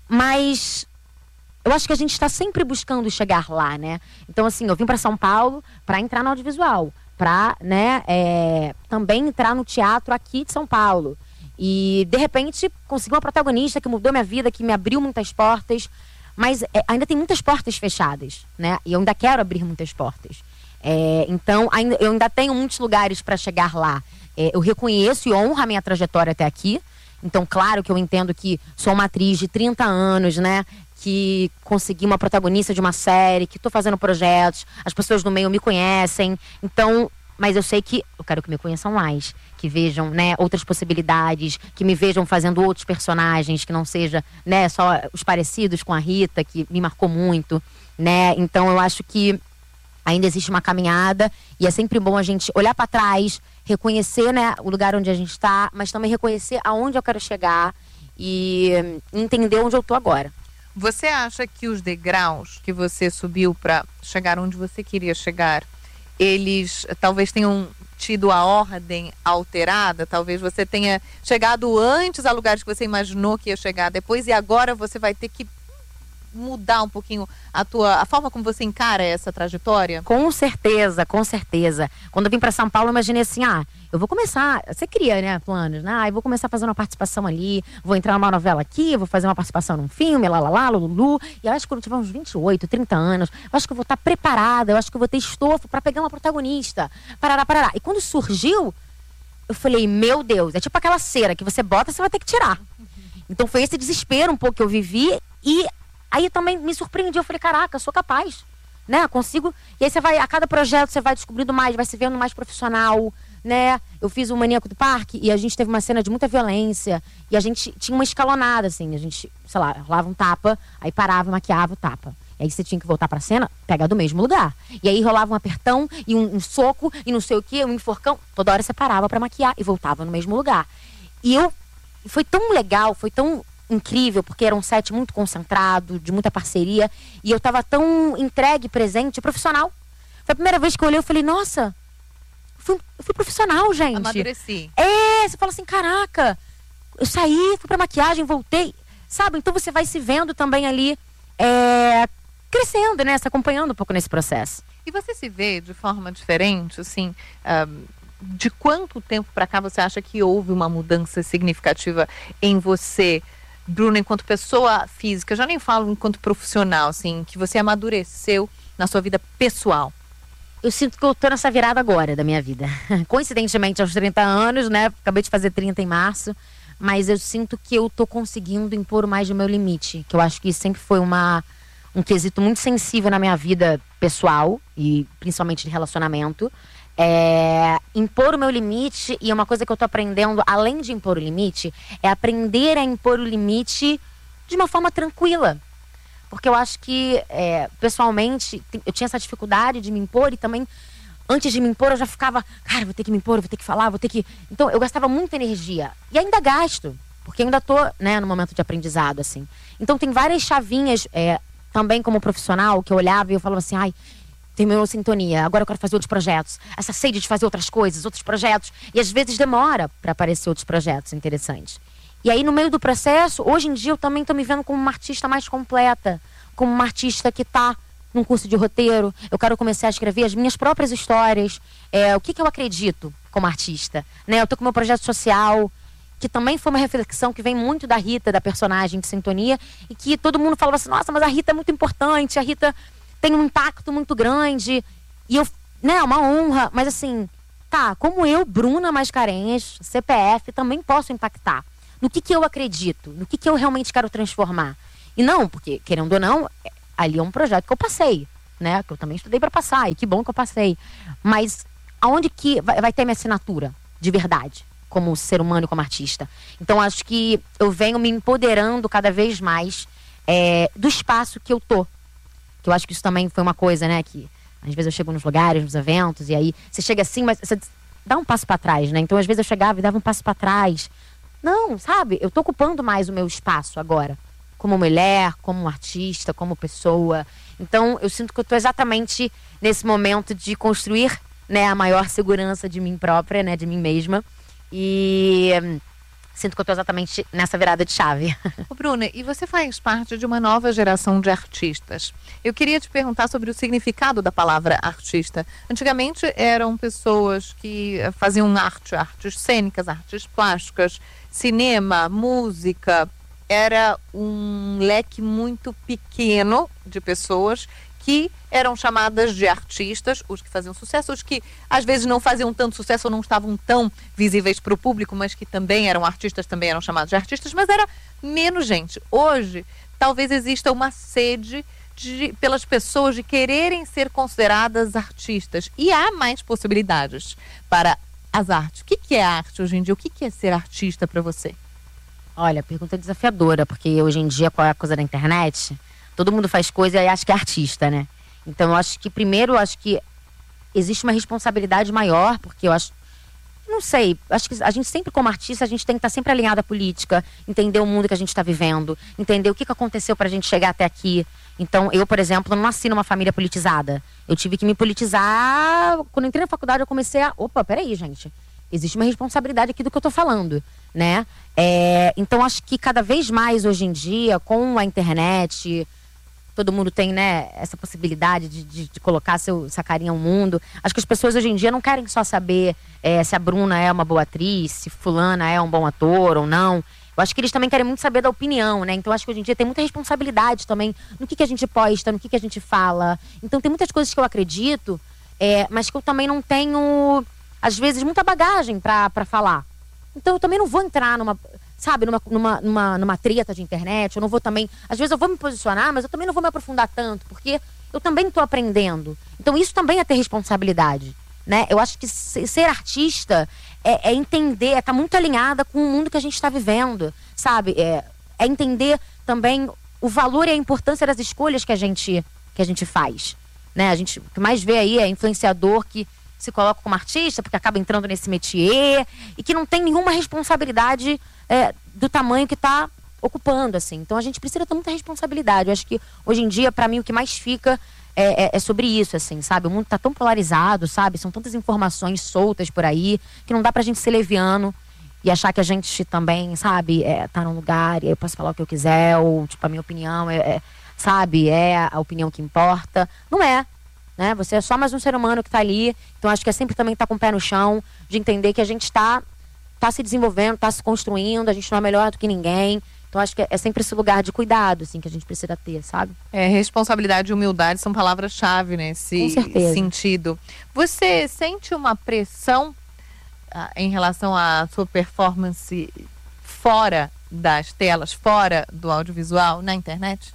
mas eu acho que a gente tá sempre buscando chegar lá, né? Então, assim, eu vim pra São Paulo pra entrar no audiovisual, pra, né, é, também entrar no teatro aqui de São Paulo. E, de repente, consegui uma protagonista que mudou minha vida, que me abriu muitas portas. Mas é, ainda tem muitas portas fechadas, né? E eu ainda quero abrir muitas portas. É, então, ainda, eu ainda tenho muitos lugares para chegar lá. É, eu reconheço e honro a minha trajetória até aqui. Então, claro que eu entendo que sou uma atriz de trinta anos, né? Que consegui uma protagonista de uma série, que estou fazendo projetos, as pessoas do meio me conhecem. Então, mas eu sei que eu quero que me conheçam mais, que vejam, né, outras possibilidades, que me vejam fazendo outros personagens, que não seja, né, só os parecidos com a Rita, que me marcou muito, né? Então eu acho que ainda existe uma caminhada e é sempre bom a gente olhar para trás, reconhecer, né, o lugar onde a gente está, mas também reconhecer aonde eu quero chegar e entender onde eu tô agora. Você acha que os degraus que você subiu para chegar onde você queria chegar, eles talvez tenham tido a ordem alterada? Talvez você tenha chegado antes a lugares que você imaginou que ia chegar depois e agora você vai ter que mudar um pouquinho a tua, a forma como você encara essa trajetória? Com certeza, com certeza. Quando eu vim para São Paulo, eu imaginei assim, ah, eu vou começar, você cria, né, planos, né? Ah, eu vou começar fazendo uma participação ali, vou entrar numa novela aqui, vou fazer uma participação num filme, lá, lá, lá, lulu. E eu acho que quando eu tiver uns vinte e oito, trinta anos, eu acho que eu vou estar preparada, eu acho que eu vou ter estofo para pegar uma protagonista. Parará, parará. E quando surgiu, eu falei, meu Deus, é tipo aquela cera que você bota, você vai ter que tirar. Então foi esse desespero um pouco que eu vivi e aí eu também me surpreendi, eu falei, caraca, eu sou capaz, né, consigo. E aí você vai, a cada projeto você vai descobrindo mais, vai se vendo mais profissional, né. Eu fiz o Maníaco do Parque e a gente teve uma cena de muita violência e a gente tinha uma escalonada, assim, a gente, sei lá, rolava um tapa, aí parava, maquiava o tapa. E aí você tinha que voltar pra cena, pegar do mesmo lugar. E aí rolava um apertão e um, um soco e não sei o que, um enforcão. Toda hora você parava pra maquiar e voltava no mesmo lugar. E eu, foi tão legal, foi tão incrível, porque era um set muito concentrado, de muita parceria, e eu tava tão entregue, presente, profissional. Foi a primeira vez que eu olhei, eu falei, nossa, eu fui, eu fui profissional, gente. Amadureci. É, você fala assim, caraca, eu saí, fui pra maquiagem, voltei, sabe? Então você vai se vendo também ali, é, crescendo, né? Se acompanhando um pouco nesse processo. E você se vê de forma diferente, assim, um, de quanto tempo pra cá você acha que houve uma mudança significativa em você, Bruna, enquanto pessoa física? Eu já nem falo enquanto profissional, assim, que você amadureceu na sua vida pessoal. Eu sinto que eu tô nessa virada agora da minha vida. Coincidentemente, aos trinta anos, né? Acabei de fazer trinta em março. Mas eu sinto que eu tô conseguindo impor mais o meu limite. Que eu acho que isso sempre foi uma, um quesito muito sensível na minha vida pessoal. E principalmente de relacionamento. É, impor o meu limite, e uma coisa que eu tô aprendendo, além de impor o limite, é aprender a impor o limite de uma forma tranquila. Porque eu acho que, é, pessoalmente, eu tinha essa dificuldade de me impor e também, antes de me impor, eu já ficava, cara, vou ter que me impor, vou ter que falar, vou ter que... Então, eu gastava muita energia. E ainda gasto, porque ainda tô, né, no momento de aprendizado, assim. Então, tem várias chavinhas, é, também como profissional, que eu olhava e eu falava assim, ai, terminou a sintonia, agora eu quero fazer outros projetos. Essa sede de fazer outras coisas, outros projetos. E às vezes demora para aparecer outros projetos interessantes. E aí no meio do processo, hoje em dia eu também tô me vendo como uma artista mais completa. Como uma artista que tá num curso de roteiro. Eu quero começar a escrever as minhas próprias histórias. É, o que que eu acredito como artista. Né? Eu tô com meu projeto social. que também foi uma reflexão que vem muito da Rita, da personagem de Sintonia, e que todo mundo falava assim, nossa, mas a Rita é muito importante, a Rita tem um impacto muito grande, e eu, né, é uma honra, mas assim, tá, como eu, Bruna Mascarenhas, C P F, também posso impactar. No que que eu acredito, no que que eu realmente quero transformar. E não, porque, querendo ou não, ali é um projeto que eu passei, né, que eu também estudei para passar, e que bom que eu passei. Mas aonde que vai, vai ter minha assinatura, de verdade? Como ser humano e como artista. Então acho que eu venho me empoderando cada vez mais é, do espaço que eu tô. Que eu acho que isso também foi uma coisa, né, que às vezes eu chego nos lugares, nos eventos, e aí você chega assim, mas você dá um passo para trás, né? Então às vezes eu chegava e dava um passo para trás. Não, sabe? Eu tô ocupando mais o meu espaço agora. Como mulher, como artista, como pessoa. Então eu sinto que eu tô exatamente nesse momento de construir, né, a maior segurança de mim própria, né, de mim mesma. E hum, sinto que eu tô exatamente nessa virada de chave. Ô Bruna, e você faz parte de uma nova geração de artistas. Eu queria te perguntar sobre o significado da palavra artista. Antigamente eram pessoas que faziam arte, artes cênicas, artes plásticas, cinema, música. Era um leque muito pequeno de pessoas que eram chamadas de artistas, os que faziam sucesso, os que às vezes não faziam tanto sucesso ou não estavam tão visíveis para o público, mas que também eram artistas, também eram chamados de artistas, mas era menos gente. Hoje, talvez exista uma sede de, pelas pessoas de quererem ser consideradas artistas. E há mais possibilidades para as artes. O que, que é arte hoje em dia? O que, que é ser artista para você? Olha, pergunta desafiadora, porque hoje em dia, com a coisa da internet, todo mundo faz coisa e acha que é artista, né? Então eu acho que primeiro, eu acho que existe uma responsabilidade maior, porque eu acho, não sei, acho que a gente sempre como artista, a gente tem que estar sempre alinhado à política, entender o mundo que a gente está vivendo, entender o que, que aconteceu pra gente chegar até aqui. Então eu, por exemplo, não nasci numa família politizada. Eu tive que me politizar, quando entrei na faculdade eu comecei a, opa, peraí gente, existe uma responsabilidade aqui do que eu tô falando, né? É, então acho que cada vez mais hoje em dia, com a internet, todo mundo tem, né, essa possibilidade de, de, de colocar seu, essa carinha ao mundo. Acho que as pessoas hoje em dia não querem só saber é, se a Bruna é uma boa atriz, se fulana é um bom ator ou não. Eu acho que eles também querem muito saber da opinião, né? Então acho que hoje em dia tem muita responsabilidade também no que, que a gente posta, no que, que a gente fala. Então tem muitas coisas que eu acredito, é, mas que eu também não tenho, às vezes, muita bagagem pra, pra falar. Então eu também não vou entrar numa, sabe, numa, numa, numa, numa treta de internet, eu não vou também, às vezes eu vou me posicionar, mas eu também não vou me aprofundar tanto, porque eu também estou aprendendo. Então isso também é ter responsabilidade, né? Eu acho que ser artista é, é entender, é estar muito alinhada com o mundo que a gente está vivendo, sabe? É, é entender também o valor e a importância das escolhas que a gente, que a gente faz, né? A gente, o que mais vê aí é influenciador que se coloca como artista, porque acaba entrando nesse métier, e que não tem nenhuma responsabilidade é, do tamanho que está ocupando, assim. Então a gente precisa ter muita responsabilidade. Eu acho que hoje em dia, para mim, o que mais fica é, é, é sobre isso, assim, sabe? O mundo está tão polarizado, sabe? São tantas informações soltas por aí, que não dá pra gente ser leviano e achar que a gente também, sabe, é, tá num lugar e eu posso falar o que eu quiser, ou, tipo, a minha opinião é, é sabe, é a opinião que importa. Não é. Né? Você é só mais um ser humano que está ali. Então acho que é sempre também estar tá com o pé no chão, de entender que a gente está tá se desenvolvendo, está se construindo, a gente não é melhor do que ninguém. Então acho que é, é sempre esse lugar de cuidado, assim, que a gente precisa ter, sabe? É, responsabilidade e humildade são palavras-chave nesse sentido. Você sente uma pressão ah, em relação à sua performance fora das telas, fora do audiovisual, na internet?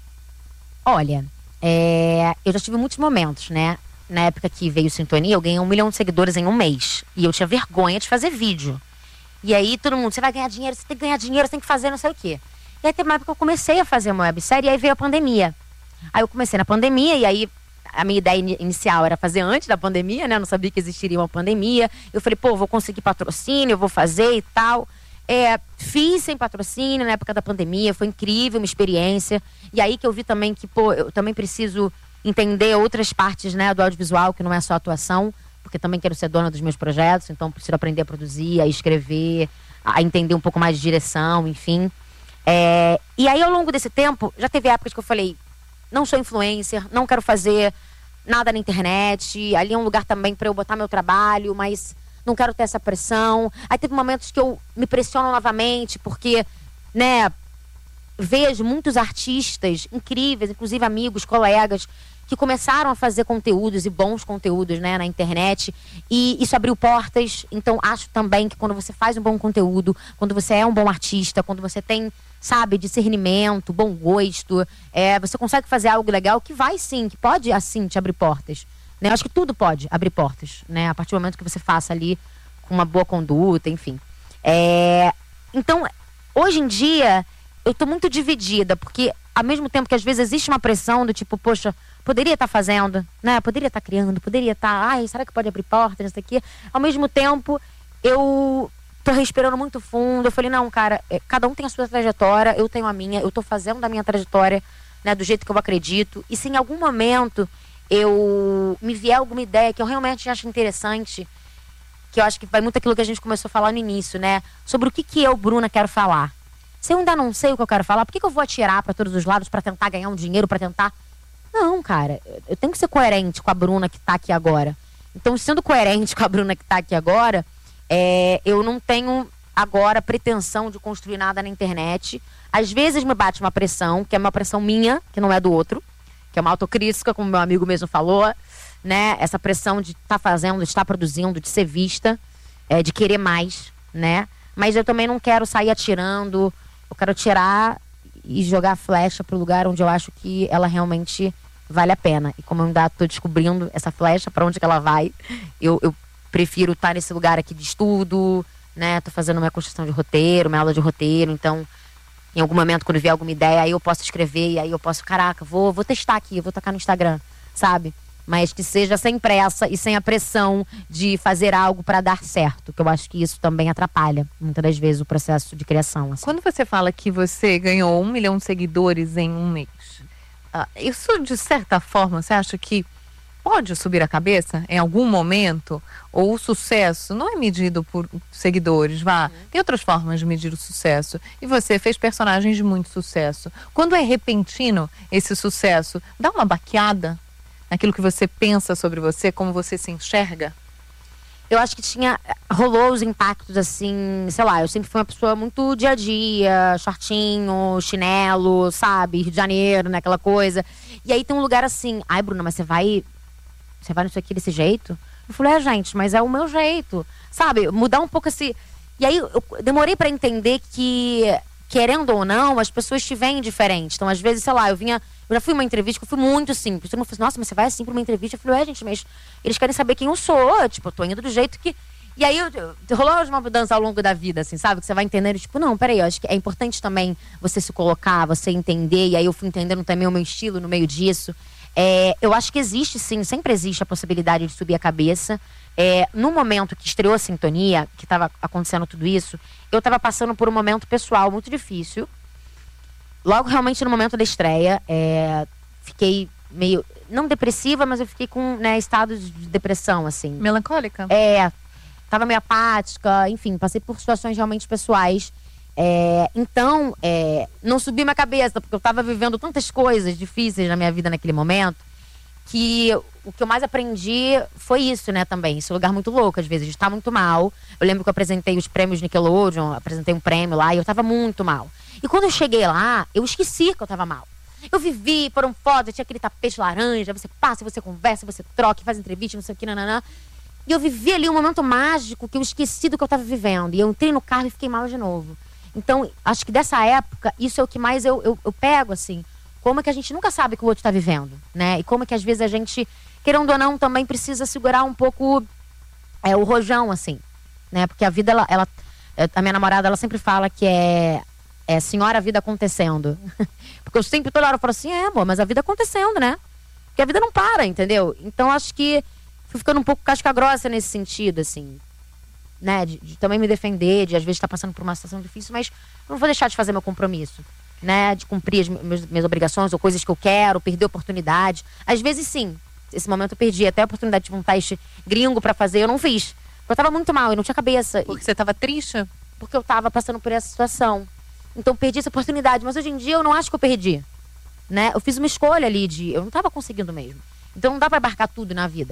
Olha, É, eu já tive muitos momentos, né? Na época que veio Sintonia, eu ganhei um milhão de seguidores em um mês. E eu tinha vergonha de fazer vídeo. E aí todo mundo, você vai ganhar dinheiro, você tem que ganhar dinheiro, você tem que fazer não sei o quê. E aí teve uma época que eu comecei a fazer uma websérie, e aí veio a pandemia. Aí eu comecei na pandemia, e aí a minha ideia inicial era fazer antes da pandemia, né? Eu não sabia que existiria uma pandemia. Eu falei, pô, vou conseguir patrocínio, eu vou fazer e tal. É, fiz sem patrocínio na época da pandemia, foi incrível, uma experiência. E aí que eu vi também que, pô, eu também preciso entender outras partes, né, do audiovisual, que não é só atuação, porque também quero ser dona dos meus projetos, então preciso aprender a produzir, a escrever, a entender um pouco mais de direção, enfim. É, e aí, ao longo desse tempo, já teve épocas que eu falei, não sou influencer, não quero fazer nada na internet, ali é um lugar também para eu botar meu trabalho, mas não quero ter essa pressão. Aí teve momentos que eu me pressiono novamente, porque, né, vejo muitos artistas incríveis, inclusive amigos, colegas, que começaram a fazer conteúdos e bons conteúdos, né, na internet, e isso abriu portas. Então acho também que quando você faz um bom conteúdo, quando você é um bom artista, quando você tem, sabe, discernimento, bom gosto, é, você consegue fazer algo legal que vai sim, que pode assim te abrir portas, né? Eu acho que tudo pode abrir portas, né, a partir do momento que você faça ali com uma boa conduta, enfim. É, então, hoje em dia eu tô muito dividida, porque ao mesmo tempo que às vezes existe uma pressão do tipo, poxa, poderia estar tá fazendo, né? Poderia estar tá criando, poderia estar, tá, ai, será que pode abrir portas, isso aqui? Ao mesmo tempo, eu tô respirando muito fundo. Eu falei, não, cara, cada um tem a sua trajetória, eu tenho a minha, eu tô fazendo da minha trajetória, né, do jeito que eu acredito. E se em algum momento eu me vier alguma ideia que eu realmente acho interessante, que eu acho que vai muito aquilo que a gente começou a falar no início, né? Sobre o que que eu, Bruna, quero falar. Se eu ainda não sei o que eu quero falar, por que que eu vou atirar para todos os lados para tentar ganhar um dinheiro, para tentar... Não, cara, eu tenho que ser coerente com a Bruna que tá aqui agora. Então, sendo coerente com a Bruna que tá aqui agora, é, eu não tenho agora pretensão de construir nada na internet. Às vezes me bate uma pressão, que é uma pressão minha, que não é do outro, que é uma autocrítica, como meu amigo mesmo falou, né? Essa pressão de estar tá fazendo, de estar produzindo, de ser vista, é, de querer mais, né? Mas eu também não quero sair atirando, eu quero tirar e jogar a flecha pro lugar onde eu acho que ela realmente vale a pena. E como eu ainda tô descobrindo essa flecha, para onde que ela vai, eu, eu prefiro estar nesse lugar aqui de estudo, né? Tô fazendo minha construção de roteiro, minha aula de roteiro, então em algum momento quando vier alguma ideia, aí eu posso escrever, e aí eu posso, caraca, vou, vou testar aqui, vou tacar no Instagram, sabe? Mas que seja sem pressa e sem a pressão de fazer algo para dar certo, que eu acho que isso também atrapalha, muitas das vezes, o processo de criação. Assim. Quando você fala que você ganhou um milhão de seguidores em um mês, uh, isso, de certa forma, você acha que pode subir a cabeça em algum momento? Ou o sucesso não é medido por seguidores, vá? Uhum. Tem outras formas de medir o sucesso. E você fez personagens de muito sucesso. Quando é repentino esse sucesso, dá uma baqueada naquilo que você pensa sobre você, como você se enxerga? Eu acho que tinha, rolou os impactos assim, sei lá, eu sempre fui uma pessoa muito dia a dia, shortinho, chinelo, sabe, Rio de Janeiro, né, aquela coisa. E aí tem um lugar assim, ai Bruna, mas você vai, você vai nisso aqui desse jeito? Eu falei, é gente, mas é o meu jeito, sabe, mudar um pouco esse... E aí eu demorei pra entender que, querendo ou não, as pessoas te veem diferente. Então às vezes, sei lá, eu vinha... Eu já fui uma entrevista que eu fui muito simples. Todo mundo falou assim, nossa, mas você vai assim pra uma entrevista? Eu falei, é, gente, mas eles querem saber quem eu sou. Tipo, eu tô indo do jeito que... E aí, eu, eu, rolou uma mudança ao longo da vida, assim, sabe? Que você vai entendendo, tipo, não, peraí, eu acho que é importante também você se colocar, você entender. E aí eu fui entendendo também o meu estilo no meio disso. É, eu acho que existe, sim, sempre existe a possibilidade de subir a cabeça. É, no momento que estreou a Sintonia, que tava acontecendo tudo isso, eu tava passando por um momento pessoal muito difícil. Logo, realmente, no momento da estreia, é, fiquei meio... Não depressiva, mas eu fiquei com, né, estado de depressão, assim. Melancólica? É, tava meio apática, enfim, passei por situações realmente pessoais. É, então, é, não subi minha cabeça, porque eu tava vivendo tantas coisas difíceis na minha vida naquele momento, que o que eu mais aprendi foi isso, né, também. Esse lugar muito louco, às vezes, de estar muito mal. Eu lembro que eu apresentei os prêmios Nickelodeon, apresentei um prêmio lá, e eu tava muito mal. E quando eu cheguei lá, eu esqueci que eu tava mal. Eu vivi, foram fotos, tinha aquele tapete laranja, você passa, você conversa, você troca, faz entrevista, não sei o que, nananã. E eu vivi ali um momento mágico que eu esqueci do que eu tava vivendo. E eu entrei no carro e fiquei mal de novo. Então, acho que dessa época, isso é o que mais eu, eu, eu pego, assim. Como é que a gente nunca sabe o que o outro tá vivendo, né? E como é que às vezes a gente, querendo ou não, também precisa segurar um pouco é, o rojão, assim. Né? Porque a vida, ela, ela... A minha namorada, ela sempre fala que é... É senhora a vida acontecendo. Porque eu sempre toda hora falo assim, é amor, mas a vida acontecendo, né? Porque a vida não para, entendeu? Então acho que fui ficando um pouco casca grossa nesse sentido, assim. Né? De, de também me defender, de às vezes estar passando por uma situação difícil, mas eu não vou deixar de fazer meu compromisso. Né? De cumprir as minhas, minhas obrigações ou coisas que eu quero, perder oportunidade. Às vezes sim, esse momento eu perdi até a oportunidade de um teste gringo pra fazer, eu não fiz. Porque eu tava muito mal, eu não tinha cabeça. Porque você tava triste? Porque eu tava passando por essa situação. Então perdi essa oportunidade, mas hoje em dia eu não acho que eu perdi, né? Eu fiz uma escolha ali de... Eu não estava conseguindo mesmo. Então não dá para abarcar tudo na vida.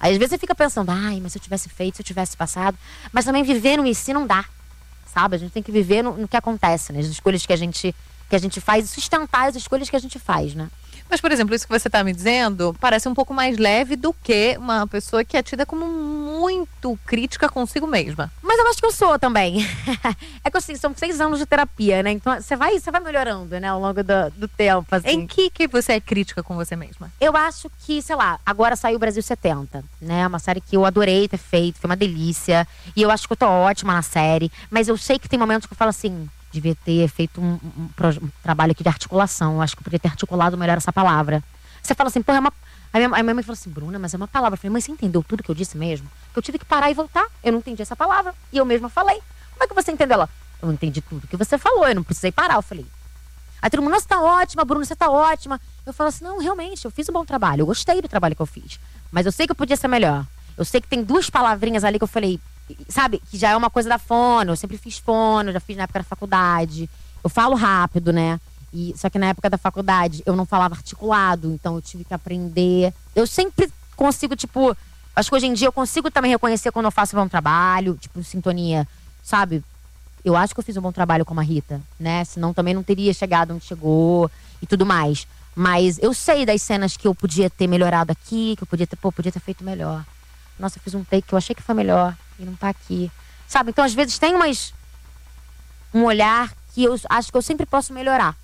Aí às vezes você fica pensando, ai, mas se eu tivesse feito, se eu tivesse passado. Mas também viver no si não dá, sabe? A gente tem que viver no, no que acontece, né? As escolhas que a gente, que a gente faz e sustentar as escolhas que a gente faz, né? Mas, por exemplo, isso que você está me dizendo parece um pouco mais leve do que uma pessoa que é tida como muito crítica consigo mesma. Mas eu acho que eu sou também. É que assim, são seis anos de terapia, né? Então você vai, você vai melhorando, né? Ao longo do, do tempo, assim. Em que que você é crítica com você mesma? Eu acho que, sei lá, agora saiu o Brasil setenta, né? Uma série que eu adorei ter feito, foi uma delícia. E eu acho que eu tô ótima na série. Mas eu sei que tem momentos que eu falo assim... Devia ter feito um, um, um trabalho aqui de articulação. Eu acho que eu poderia ter articulado melhor essa palavra. Você fala assim, pô, é uma... Aí minha, aí minha mãe falou assim, Bruna, mas é uma palavra. Eu falei, mãe, você entendeu tudo que eu disse mesmo? Que eu tive que parar e voltar. Eu não entendi essa palavra. E eu mesma falei. Como é que você entendeu? Ela, eu não entendi tudo que você falou. Eu não precisei parar. Eu falei. Aí todo mundo, nossa, você tá ótima, Bruna, você tá ótima. Eu falo assim, não, realmente, eu fiz um bom trabalho. Eu gostei do trabalho que eu fiz. Mas eu sei que eu podia ser melhor. Eu sei que tem duas palavrinhas ali que eu falei... Sabe, que já é uma coisa da fono. Eu sempre fiz fono, já fiz na época da faculdade. Eu falo rápido, né? E, só que na época da faculdade eu não falava articulado, então eu tive que aprender. Eu sempre consigo, tipo... Acho que hoje em dia eu consigo também reconhecer quando eu faço um bom trabalho, tipo, sintonia, sabe? Eu acho que eu fiz um bom trabalho como a Rita, né? Senão também não teria chegado onde chegou e tudo mais. Mas eu sei das cenas que eu podia ter melhorado aqui, que eu podia ter, pô, podia ter feito melhor. Nossa, eu fiz um take que eu achei que foi melhor e não tá aqui. Sabe? Então, às vezes, tem umas... Um olhar que eu acho que eu sempre posso melhorar.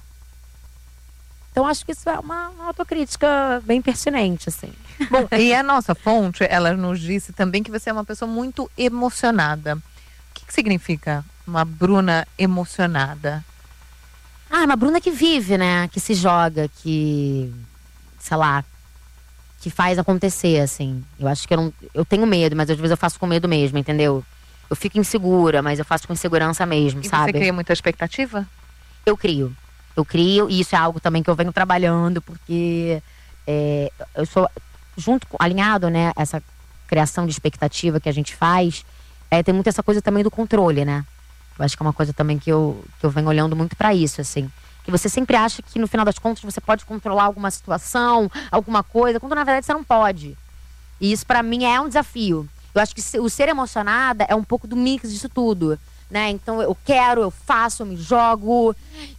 Então, acho que isso é uma, uma autocrítica bem pertinente, assim. Bom, e a nossa fonte, ela nos disse também que você é uma pessoa muito emocionada. O que, que significa uma Bruna emocionada? Ah, uma Bruna que vive, né? Que se joga, que... Sei lá... Que faz acontecer, assim. Eu acho que eu não... Eu tenho medo, mas às vezes eu faço com medo mesmo, entendeu? Eu fico insegura, mas eu faço com insegurança mesmo, e sabe? Você cria muita expectativa? Eu crio. Eu crio, e isso é algo também que eu venho trabalhando, porque é, eu sou, junto com, alinhado, né, essa criação de expectativa que a gente faz, é, tem muito essa coisa também do controle, né? Eu acho que é uma coisa também que eu, que eu venho olhando muito pra isso, assim. Que você sempre acha que, no final das contas, você pode controlar alguma situação, alguma coisa, quando na verdade você não pode. E isso pra mim é um desafio. Eu acho que o ser emocionada é um pouco do mix disso tudo, né? Então eu quero, eu faço, eu me jogo.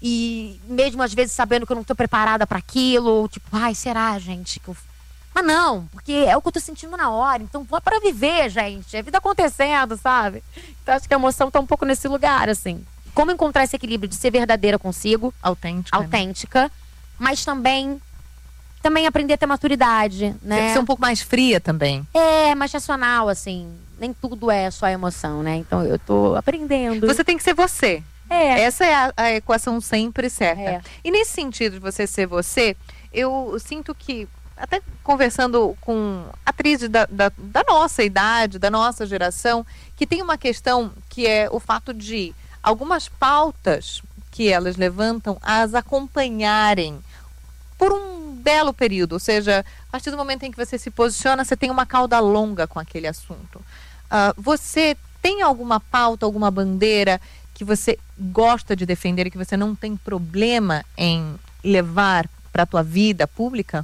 E mesmo às vezes sabendo que eu não tô preparada pra aquilo, tipo, ai, será, gente? Que eu... Mas não, porque é o que eu tô sentindo na hora. Então vou para viver, gente. É a vida acontecendo, sabe? Então acho que a emoção tá um pouco nesse lugar, assim. Como encontrar esse equilíbrio de ser verdadeira consigo, autêntica, autêntica, né? Mas também também aprender a ter maturidade, né? Ser um pouco mais fria também. É, mais racional, assim. Nem tudo é só emoção, né? Então eu tô aprendendo. Você tem que ser você. É. Essa é a, a equação sempre certa. É. E nesse sentido de você ser você, eu sinto que, até conversando com atrizes da, da, da nossa idade, da nossa geração, que tem uma questão que é o fato de algumas pautas que elas levantam as acompanharem por um belo período. Ou seja, a partir do momento em que você se posiciona, você tem uma cauda longa com aquele assunto. Uh, você tem alguma pauta, alguma bandeira que você gosta de defender e que você não tem problema em levar para a tua vida pública?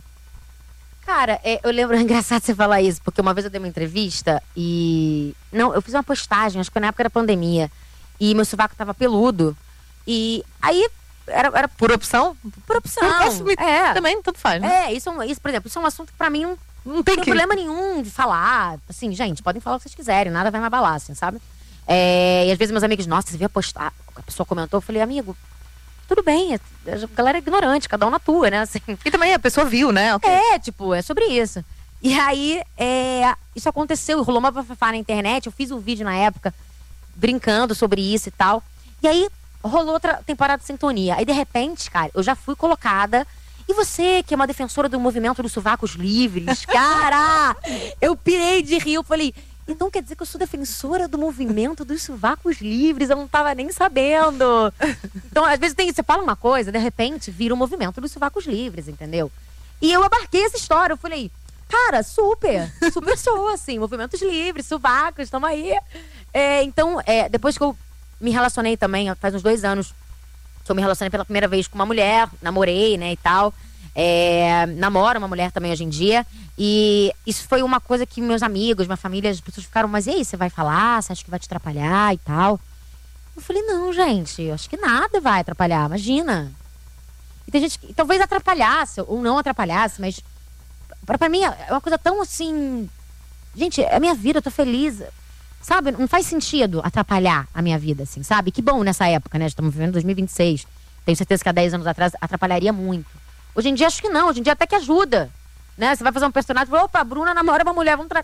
Cara, é, eu lembro, é engraçado você falar isso, porque uma vez eu dei uma entrevista e... Não, eu fiz uma postagem, acho que foi na época da pandemia, e meu sovaco tava peludo. E aí, era... era por opção? Por opção. Por é. Também, tanto faz, né? É, isso, isso, por exemplo, isso é um assunto que pra mim não, não tem, tem que... problema nenhum de falar. Assim, gente, podem falar o que vocês quiserem, nada vai me abalar, assim, sabe? É, e às vezes meus amigos, nossa, você viu a postar? A pessoa comentou, eu falei, amigo, tudo bem, a galera é ignorante, cada um na tua, né? Assim. E também a pessoa viu, né? Okay. É, tipo, é sobre isso. E aí, é, isso aconteceu, rolou uma bafafá na internet, eu fiz um vídeo na época, brincando sobre isso e tal. E aí, rolou outra temporada de Sintonia. Aí, de repente, cara, eu já fui colocada. E você, que é uma defensora do movimento dos sovacos livres, cara, eu pirei de rir, eu falei... Então quer dizer que eu sou defensora do movimento dos sovacos livres? Eu não tava nem sabendo. Então, às vezes tem, você fala uma coisa, de repente vira o movimento dos sovacos livres, entendeu? E eu abarquei essa história, eu falei, cara, super, super sou, assim, movimentos livres, sovacos, estamos aí. É, então, é, depois que eu me relacionei também, faz uns dois anos que eu me relacionei pela primeira vez com uma mulher, namorei, né, e tal. É, namoro uma mulher também hoje em dia. E isso foi uma coisa que meus amigos, minha família, as pessoas ficaram, mas e aí, você vai falar? Você acha que vai te atrapalhar e tal? Eu falei, não, gente, eu acho que nada vai atrapalhar, imagina. E tem gente que talvez atrapalhasse, ou não atrapalhasse, mas pra, pra mim é uma coisa tão assim... Gente, é a minha vida, eu tô feliz. Sabe, não faz sentido atrapalhar a minha vida, assim, sabe? Que bom nessa época, né? Estamos vivendo dois mil e vinte e seis. Tenho certeza que há dez anos atrás atrapalharia muito. Hoje em dia acho que não, hoje em dia até que ajuda. Né? Você vai fazer um personagem, opa, a Bruna namora uma mulher, vamos tra...